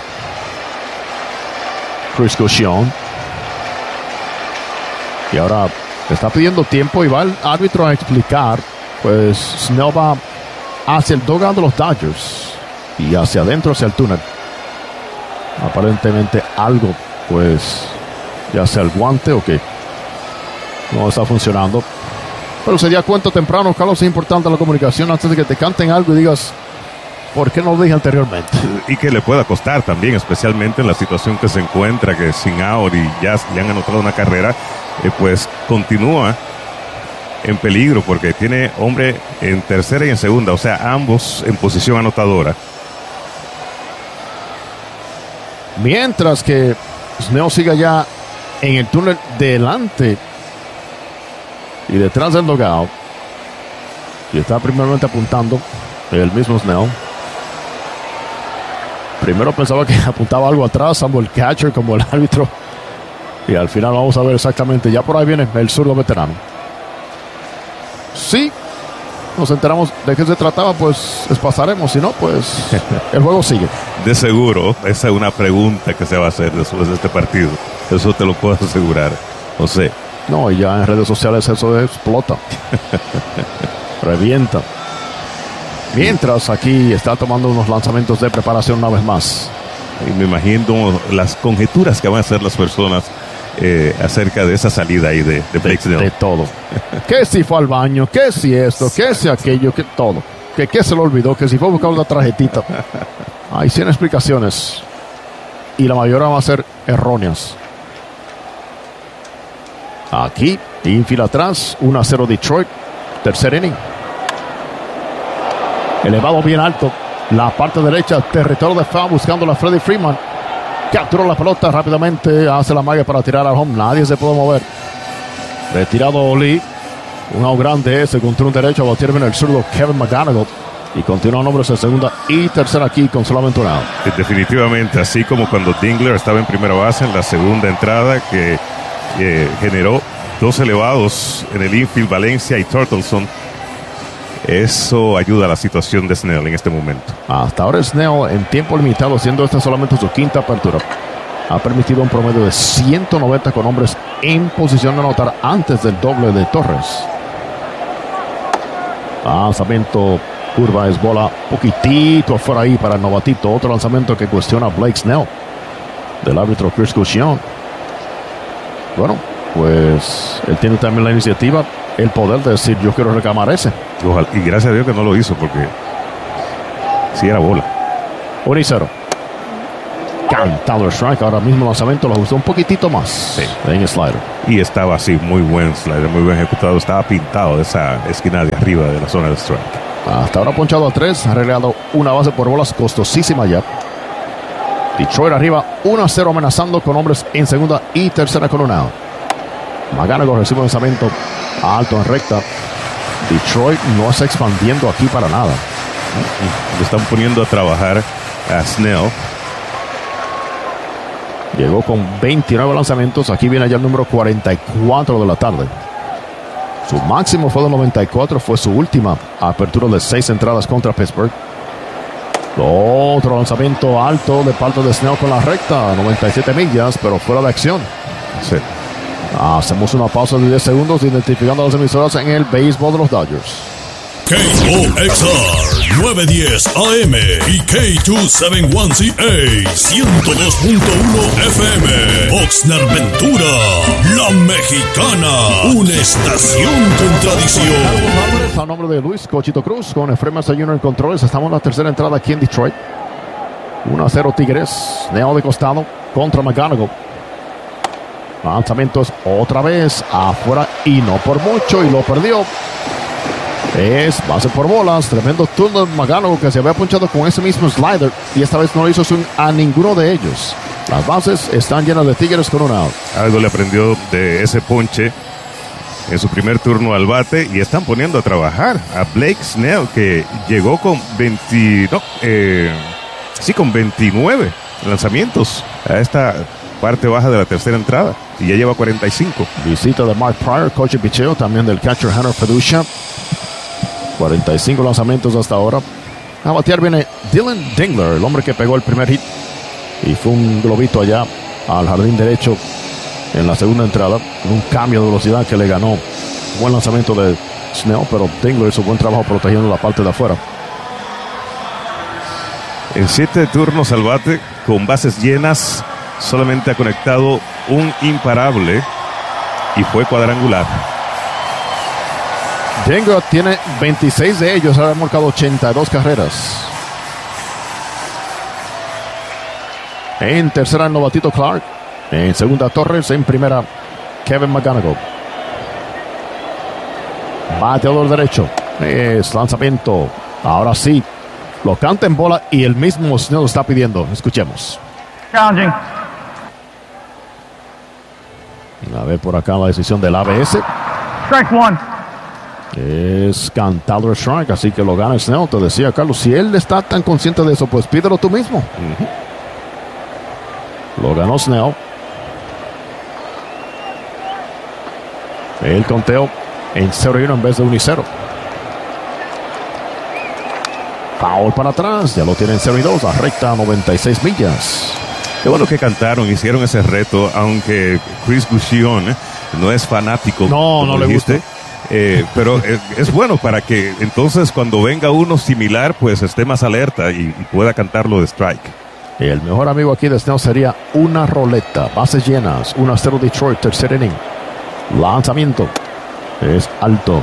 B: Chris Guccione. Y ahora está pidiendo tiempo y va el árbitro a explicar. Pues Snell va hacia el dugout de los Dodgers y hacia adentro, hacia el túnel. Aparentemente algo, pues, ya sea el guante o que no está funcionando. Pero se dio cuenta temprano, Carlos, es importante la comunicación antes de que te canten algo y digas, ¿por qué no lo dije anteriormente?
A: Y que le pueda costar también, especialmente en la situación que se encuentra, que sin out y ya le han anotado una carrera, eh, pues continúa en peligro porque tiene hombre en tercera y en segunda, o sea, ambos en posición anotadora.
B: Mientras que Snell sigue ya en el túnel delante y detrás del dugout. Y está primeramente apuntando el mismo Snell. Primero pensaba que apuntaba algo atrás, tanto el catcher como el árbitro. Y al final vamos a ver exactamente. Ya por ahí viene el zurdo veterano. Sí, nos enteramos de qué se trataba, pues pasaremos. Si no, pues el juego sigue.
A: De seguro, esa es una pregunta que se va a hacer después de este partido. Eso te lo puedo asegurar. No sé.
B: No, y ya en redes sociales eso explota. Revienta. Mientras aquí está tomando unos lanzamientos de preparación una vez más.
A: Y me imagino las conjeturas que van a hacer las personas eh, acerca de esa salida ahí de, de Blake Snell.
B: De, de todo. Que si fue al baño, que si esto, que si aquello, que todo. Que, que se lo olvidó, que si fue a buscar una tarjetita. Hay cien explicaciones. Y la mayoría van a ser erróneas. Aquí, infila atrás, uno a cero Detroit. Tercer inning. Elevado bien alto. La parte derecha, territorio de foul, buscando a Freddie Freeman. Capturó la pelota rápidamente, hace la magia para tirar al home. Nadie se puede mover. Retirado Lee. Un out grande ese contra un derecho. Va a tirar el zurdo Kevin McGonigal. Y continúan hombres en segunda y tercera aquí con solamente un out.
A: Definitivamente, así como cuando Dingler estaba en primera base en la segunda entrada, que eh, generó dos elevados en el infield, Valencia y Torkelson. Eso ayuda a la situación de Snell en este momento.
B: Hasta ahora Snell en tiempo limitado, siendo esta solamente su quinta apertura, ha permitido un promedio de ciento noventa con hombres en posición de anotar antes del doble de Torres. Lanzamiento, curva, es bola poquitito afuera ahí para el novatito. Otro lanzamiento que cuestiona Blake Snell. del árbitro Chris Guccione. Bueno, pues él tiene también la iniciativa, el poder de decir yo quiero reclamar ese.
A: Ojalá, y gracias a Dios que no lo hizo porque sí era bola.
B: uno y cero. Cantado el strike. Ahora mismo el lanzamiento lo ajustó un poquitito más.
A: Sí.
B: En el slider.
A: Y estaba así, muy buen slider, muy bien ejecutado. Estaba pintado de esa esquina de arriba de la zona de strike.
B: Hasta ahora ponchado a tres. Ha arreglado una base por bolas costosísima ya. Detroit arriba uno a cero, amenazando con hombres en segunda y tercera con un out. McGanago recibe un lanzamiento alto en recta. Detroit no está expandiendo aquí para nada.
A: Le están poniendo a trabajar a Snell.
B: Llegó con veintinueve lanzamientos. Aquí viene ya el número cuarenta y cuatro de la tarde. Su máximo fue de noventa y cuatro. Fue su última apertura de seis entradas contra Pittsburgh. Otro lanzamiento alto de parte de Snell con la recta. noventa y siete millas, pero fuera de acción.
A: Sí.
B: Hacemos una pausa de diez segundos identificando las emisoras en el béisbol de los Dodgers.
C: K O X R nueve diez A M y K dos setenta y uno C A ciento dos punto uno F M. Oxnard Ventura, La Mexicana, una estación con tradición.
B: A nombre de Luis Cochito Cruz con Efraín Mesa junior en controles. Estamos en la tercera entrada aquí en Detroit. uno a cero Tigres. Neo de costado contra McGanago. Lanzamientos otra vez afuera y no por mucho, y lo perdió. Es base por bolas. Tremendo turno de McGanago, que se había punchado con ese mismo slider y esta vez no hizo swing a ninguno de ellos. Las bases están llenas de Tigres con un out.
A: Algo le aprendió de ese ponche en su primer turno al bate y están poniendo a trabajar a Blake Snell, que llegó con veinte, no, eh, sí, con veintinueve lanzamientos a esta parte baja de la tercera entrada y ya lleva cuarenta y cinco.
B: Visita de Mark Pryor, coach de picheo, también del catcher Hunter Feducia. cuarenta y cinco lanzamientos hasta ahora. A batear viene Dylan Dingler, el hombre que pegó el primer hit y fue un globito allá al jardín derecho en la segunda entrada, un cambio de velocidad que le ganó. Buen lanzamiento de Snell, pero Dingler hizo buen trabajo protegiendo la parte de afuera.
A: En siete turnos al bate, con bases llenas, solamente ha conectado un imparable y fue cuadrangular.
B: Dingler tiene veintiséis de ellos, ha marcado ochenta y dos carreras. En tercera, el novatito Clark. En segunda, Torres. En primera, Kevin McGanago. Bateador derecho. Es lanzamiento. Ahora sí, lo canta en bola y el mismo Snell lo está pidiendo. Escuchemos.
P: Challenging.
B: A ver por acá la decisión del A B S.
P: Strike one.
B: Es cantado el strike, así que lo gana Snell. Te decía, Carlos, si él está tan consciente de eso, pues pídelo tú mismo. Uh-huh. Lo ganó Snell. El conteo en cero y uno en vez de uno y cero. Foul para atrás, ya lo tienen cero y dos, a recta noventa y seis millas.
A: Qué bueno que cantaron, hicieron ese reto, aunque Chris Guccione no es fanático.
B: No, no le
A: dijiste,
B: gusta.
A: Eh, pero es, es bueno para que entonces cuando venga uno similar, pues esté más alerta y, y pueda cantarlo de strike.
B: El mejor amigo aquí de Snell sería una roleta. Bases llenas, uno a cero Detroit, tercer inning. Lanzamiento. Es alto.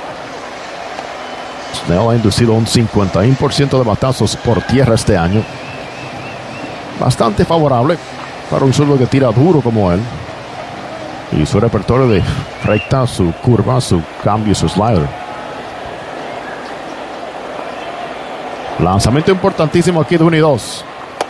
B: Snell ha inducido un cincuenta y uno por ciento de batazos por tierra este año. Bastante favorable para un zurdo que tira duro como él. Y su repertorio de recta, su curva, su cambio y su slider. Lanzamiento importantísimo aquí de uno y dos.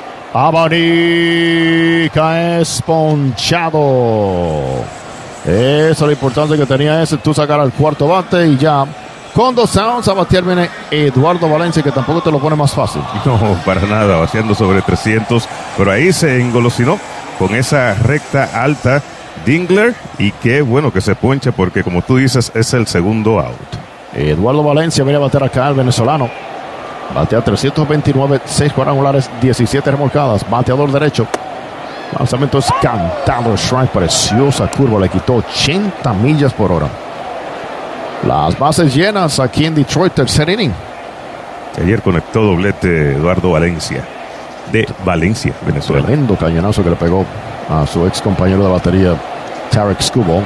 B: Abanica es ponchado. Esa es la importancia que tenía ese. Tú sacar al cuarto bate y ya. Con dos outs a batear viene Eduardo Valencia, que tampoco te lo pone más fácil.
A: No, para nada, bateando sobre trescientos. Pero ahí se engolosinó con esa recta alta Dingler. Y qué bueno que se ponche porque, como tú dices, es el segundo out.
B: Eduardo Valencia viene a batear acá, el venezolano. Batea trescientos veintinueve, seis cuadrangulares, diecisiete remolcadas. Bateador derecho. Lanzamiento es cantado, strike, preciosa curva, le quitó ochenta millas por hora. Las bases llenas aquí en Detroit, tercer inning.
A: Ayer conectó doblete Eduardo Valencia. de Valencia, Venezuela.
B: Tremendo cañonazo que le pegó a su ex compañero de batería, Tarek Skubal.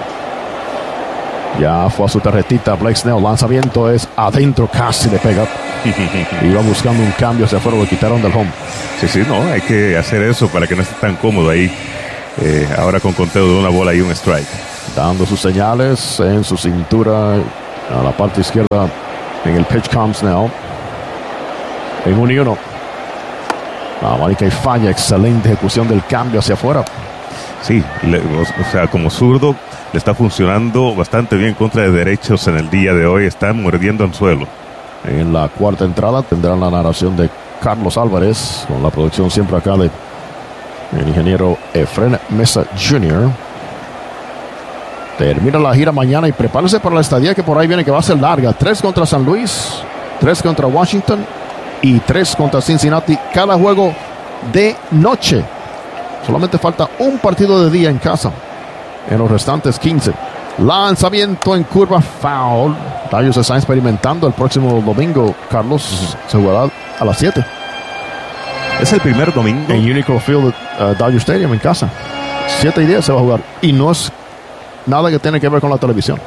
B: Ya fue a su tarjetita Blake Snell. Lanzamiento es adentro, casi le pega. Iba buscando un cambio hacia afuera, lo quitaron del home.
A: Sí, sí, no, hay que hacer eso para que no esté tan cómodo ahí. Eh, ahora con conteo de una bola y un strike.
B: Dando sus señales en su cintura a la parte izquierda en el pitch com Snell. En un y uno. La manica y falla. Excelente ejecución del cambio hacia afuera.
A: Sí, le, o sea, como zurdo le está funcionando bastante bien contra de derechos en el día de hoy. Está mordiendo anzuelo.
B: En la cuarta entrada tendrán la narración de Carlos Álvarez, con la producción siempre acá de el ingeniero Efren Mesa junior Termina la gira mañana y prepárense para la estadía que por ahí viene, que va a ser larga. Tres contra San Luis, tres contra Washington y tres contra Cincinnati. Cada juego de noche. Solamente falta un partido de día en casa en los restantes quince. Lanzamiento en curva, foul. Dodgers se está experimentando. El próximo domingo, Carlos, se jugará a las siete.
A: Es el primer domingo
B: en Unicor Field, uh, Dodger Stadium, en casa. siete y diez se va a jugar. Y no es nada que tiene que ver con la televisión.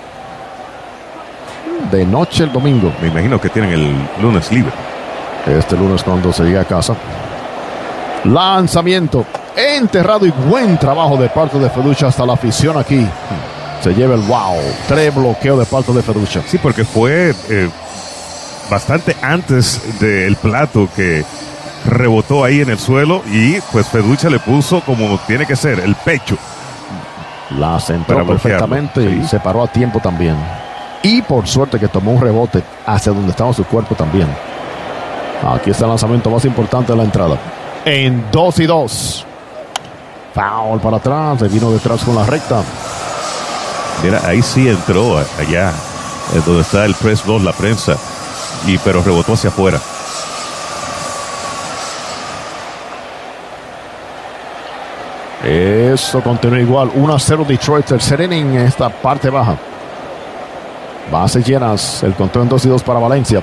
B: De noche el domingo.
A: Me imagino que tienen el lunes libre.
B: Este lunes cuando se llega a casa. Lanzamiento enterrado y buen trabajo de parte de Feducha. Hasta la afición aquí se lleva el wow. Tres bloqueos de parte de Feducha.
A: Sí, porque fue eh, bastante antes del plato que rebotó ahí en el suelo y pues Feducha le puso como tiene que ser, el pecho.
B: La centró perfectamente sí. Y se paró a tiempo también. Y por suerte que tomó un rebote hacia donde estaba su cuerpo también. Aquí está el lanzamiento más importante de la entrada. En dos y dos. Foul para atrás. Se vino detrás con la recta.
A: Mira, ahí sí entró allá, donde está el press box, la prensa. Y pero rebotó hacia afuera.
B: Eso continúa igual. uno a cero Detroit. Tercer inning en esta parte baja. Bases llenas. El conteo en dos y dos para Valencia.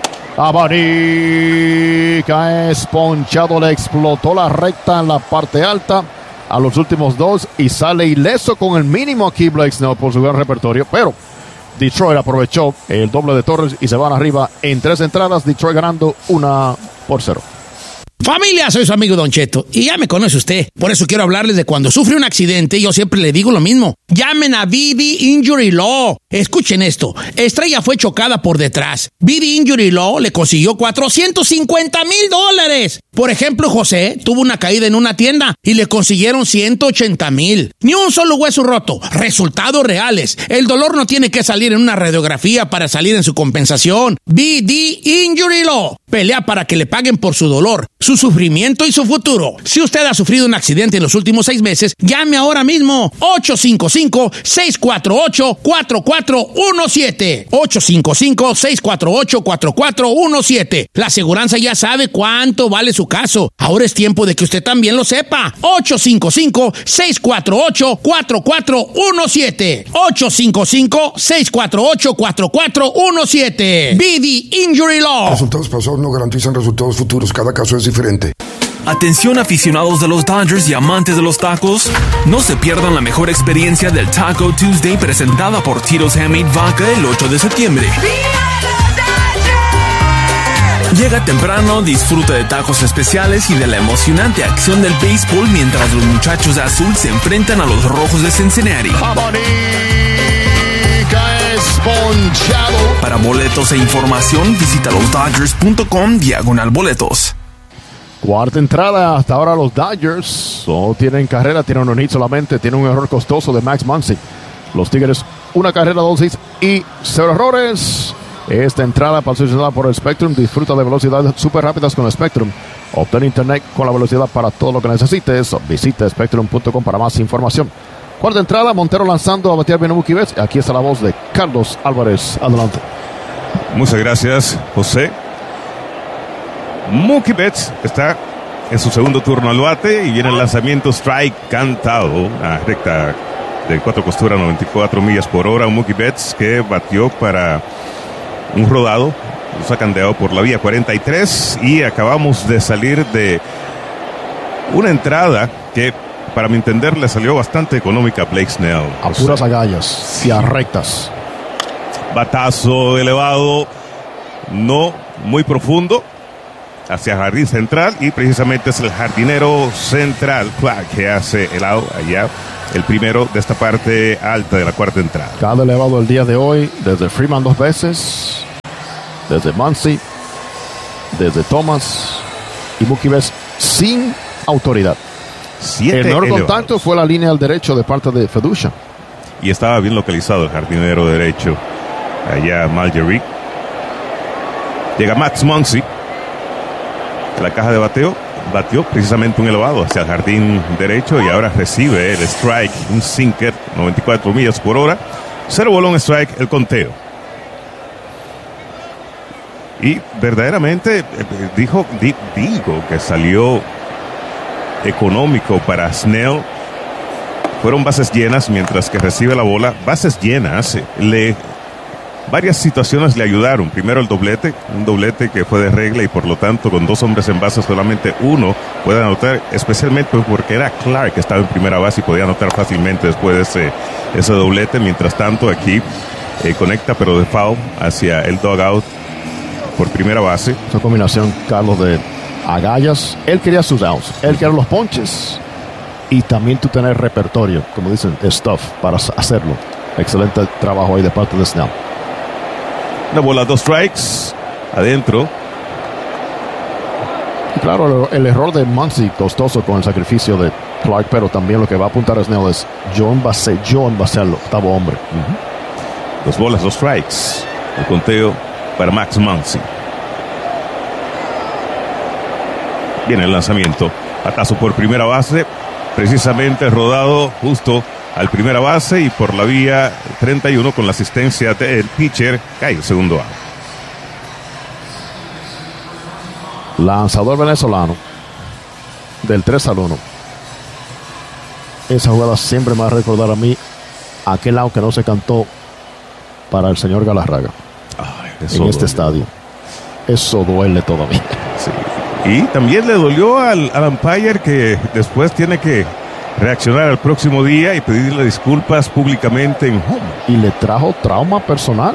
B: Abanica es ponchado. Le explotó la recta en la parte alta a los últimos dos y sale ileso con el mínimo aquí Blake Snell por su gran repertorio. Pero Detroit aprovechó el doble de Torres y se van arriba en tres entradas. Detroit ganando una por cero.
I: Familia, soy su amigo Don Cheto y ya me conoce usted. Por eso quiero hablarles de cuando sufre un accidente. Yo siempre le digo lo mismo. Llamen a B D Injury Law. Escuchen esto. Estrella fue chocada por detrás. B D Injury Law le consiguió cuatrocientos cincuenta mil dólares. Por ejemplo, José tuvo una caída en una tienda y le consiguieron ciento ochenta mil. Ni un solo hueso roto. Resultados reales. El dolor no tiene que salir en una radiografía para salir en su compensación. B D Injury Law. Pelea para que le paguen por su dolor, su sufrimiento y su futuro. Si usted ha sufrido un accidente en los últimos seis meses, llame ahora mismo. ocho cinco cinco, seis cuatro ocho, cuatro cuatro uno siete. ocho cinco cinco, seis cuatro ocho, cuatro cuatro uno siete. La aseguranza ya sabe cuánto vale su caso. Ahora es tiempo de que usted también lo sepa. ocho cinco cinco, seis cuatro ocho, cuatro cuatro uno siete. ocho cinco cinco, seis cuatro ocho, cuatro cuatro uno siete. B D Injury Law.
J: Resultados pasados no garantizan resultados futuros. Cada caso es diferente.
F: Atención aficionados de los Dodgers y amantes de los tacos, no se pierdan la mejor experiencia del Taco Tuesday presentada por Tito's Handmade Vodka el ocho de septiembre. Llega temprano, disfruta de tacos especiales y de la emocionante acción del béisbol mientras los muchachos de azul se enfrentan a los rojos de Cincinnati. Para boletos e información, visita los dodgers punto com diagonal boletos.
B: Cuarta entrada, hasta ahora los Dodgers no tienen carrera, tienen un hit solamente, tienen un error costoso de Max Muncy. Los Tigres, una carrera, dos hits y cero errores. Esta entrada patrocinada por el Spectrum. Disfruta de velocidades súper rápidas con el Spectrum. Obtén internet con la velocidad para todo lo que necesites. Visita spectrum punto com para más información. Cuarta entrada, Montero lanzando a batear bien a Mookie Betts. Aquí está la voz de Carlos Álvarez. Adelante.
A: Muchas gracias, José. Mookie Betts está en su segundo turno al bate y viene el lanzamiento strike cantado a recta de cuatro costuras, noventa y cuatro millas por hora. Mookie Betts que batió para un rodado Lo sacan de out por la vía cuarenta y tres y acabamos de salir de una entrada que, para mi entender, le salió bastante económica a Blake Snell.
B: A
A: o
B: puras
A: sea,
B: agallas y a rectas.
A: Batazo elevado, no muy profundo, hacia jardín central, y precisamente es el jardinero central Clark que hace el out allá, el primero de esta parte alta de la cuarta entrada.
B: Cada elevado el día de hoy, desde Freeman dos veces, desde Muncy, desde Thomas y Mookie Betts sin autoridad.
A: Siete
B: el menor
A: elevados.
B: contacto fue la línea al derecho de parte de Feducia.
A: Y estaba bien localizado el jardinero derecho allá, Marjorie. Llega Max Muncy a la caja de bateo, batió precisamente un elevado hacia el jardín derecho y ahora recibe el strike, un sinker, noventa y cuatro millas por hora, cero bolón strike, el conteo. Y verdaderamente eh, dijo, di, digo que salió económico para Snell. Fueron bases llenas mientras que recibe la bola. Bases llenas, le, varias situaciones le ayudaron. Primero el doblete, un doblete que fue de regla y por lo tanto con dos hombres en base solamente uno puede anotar, especialmente porque era Clark que estaba en primera base y podía anotar fácilmente después de ese, ese doblete. Mientras tanto aquí eh, conecta pero de foul hacia el dugout por primera base.
B: Esa combinación, Carlos, de agallas. Él quería sus outs, él quería los ponches y también tú tener repertorio, como dicen, stuff para hacerlo. Excelente trabajo ahí de parte de Snell.
A: Una bola, dos strikes adentro.
B: Y claro, el, el error de Muncy costoso con el sacrificio de Clark, pero también lo que va a apuntar a Snell es yo en base, yo en base al octavo hombre.
A: Uh-huh. Dos bolas, dos strikes. El conteo para Max Muncy. Viene el lanzamiento. Batazo por primera base. Precisamente rodado justo al primera base y por la vía treinta y uno con la asistencia del pitcher. Cae el segundo out.
B: Lanzador venezolano del tres al uno. Esa jugada siempre me va a recordar a mí aquel out que no se cantó para el señor Galarraga.
A: Ay,
B: en
A: eso
B: este
A: duele.
B: estadio. Eso duele todavía.
A: Sí. Y también le dolió al, al umpire que después tiene que reaccionar al próximo día y pedirle disculpas públicamente en home.
B: Y le trajo trauma personal.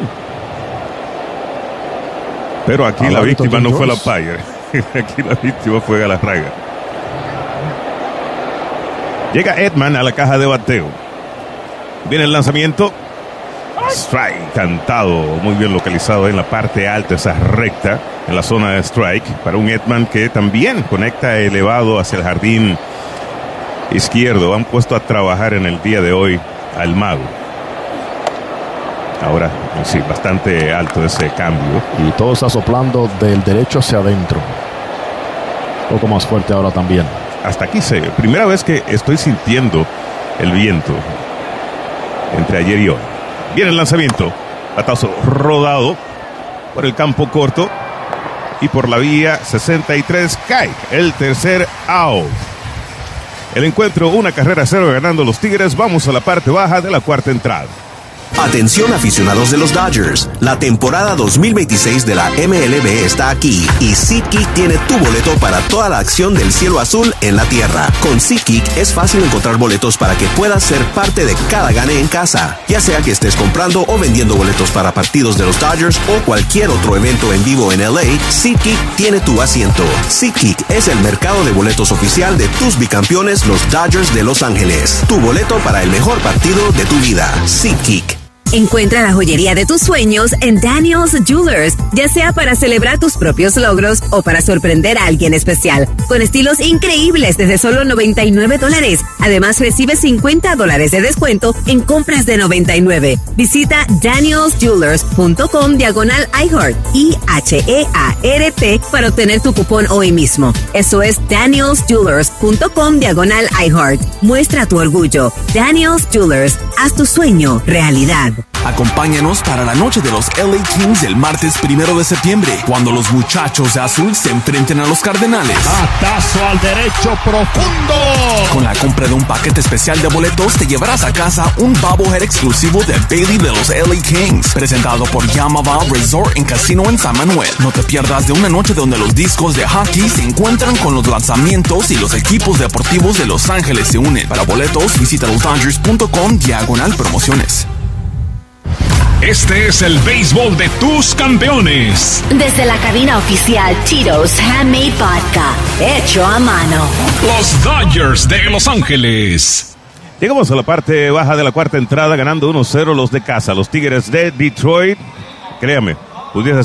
A: Pero aquí
B: a
A: la
B: Barito
A: víctima
B: Jim
A: no fue el
B: Jones.
A: umpire. Aquí la víctima fue Galarraga. Llega Edman a la caja de bateo. Viene el lanzamiento. Strike, cantado, muy bien localizado en la parte alta, esa recta en la zona de strike para un Edman que también conecta elevado hacia el jardín izquierdo. Han puesto a trabajar en el día de hoy al mago. Ahora sí, bastante alto ese cambio.
B: Y todo está soplando del derecho hacia adentro. Un poco más fuerte ahora también.
A: Hasta aquí se, primera vez que estoy sintiendo el viento entre ayer y hoy. Viene el lanzamiento, batazo rodado por el campo corto y por la vía sesenta y tres cae el tercer out. El encuentro, una carrera a cero ganando los Tigres. Vamos a la parte baja de la cuarta entrada.
L: Atención aficionados de los Dodgers, la temporada dos mil veintiséis de la M L B está aquí y SeatGeek tiene tu boleto para toda la acción del cielo azul en la tierra. Con SeatGeek es fácil encontrar boletos para que puedas ser parte de cada gane en casa, ya sea que estés comprando o vendiendo boletos para partidos de los Dodgers o cualquier otro evento en vivo en L A. SeatGeek tiene tu asiento. SeatGeek es el mercado de boletos oficial de tus bicampeones, los Dodgers de Los Ángeles. Tu boleto para el mejor partido de tu vida. SeatGeek.
Q: Encuentra la joyería de tus sueños en Daniel's Jewelers, ya sea para celebrar tus propios logros o para sorprender a alguien especial, con estilos increíbles desde solo noventa y nueve dólares. Además, recibe cincuenta dólares de descuento en compras de noventa y nueve. Visita daniels jewelers punto com diagonal iHeart, I H E A R T, para obtener tu cupón hoy mismo. Eso es daniels jewelers punto com diagonal iHeart. Muestra tu orgullo. Daniel's Jewelers, haz tu sueño realidad.
F: Acompáñanos para la noche de los L A Kings el martes primero de septiembre, cuando los muchachos de azul se enfrenten a los Cardenales.
B: Batazo al derecho profundo.
F: Con la compra de un paquete especial de boletos, te llevarás a casa un bobblehead exclusivo de Bailey de los L A Kings, presentado por Yamava Resort en Casino en San Manuel. No te pierdas de una noche donde los discos de hockey se encuentran con los lanzamientos y los equipos deportivos de Los Ángeles se unen. Para boletos, visita los dodgers punto com diagonal promociones.
G: Este es el béisbol de tus campeones.
H: Desde la cabina oficial Tito's Handmade Vodka, hecho a mano.
G: Los Dodgers de Los Ángeles.
A: Llegamos a la parte baja de la cuarta entrada, ganando uno cero los de casa. Los Tigres de Detroit, créame, pudiese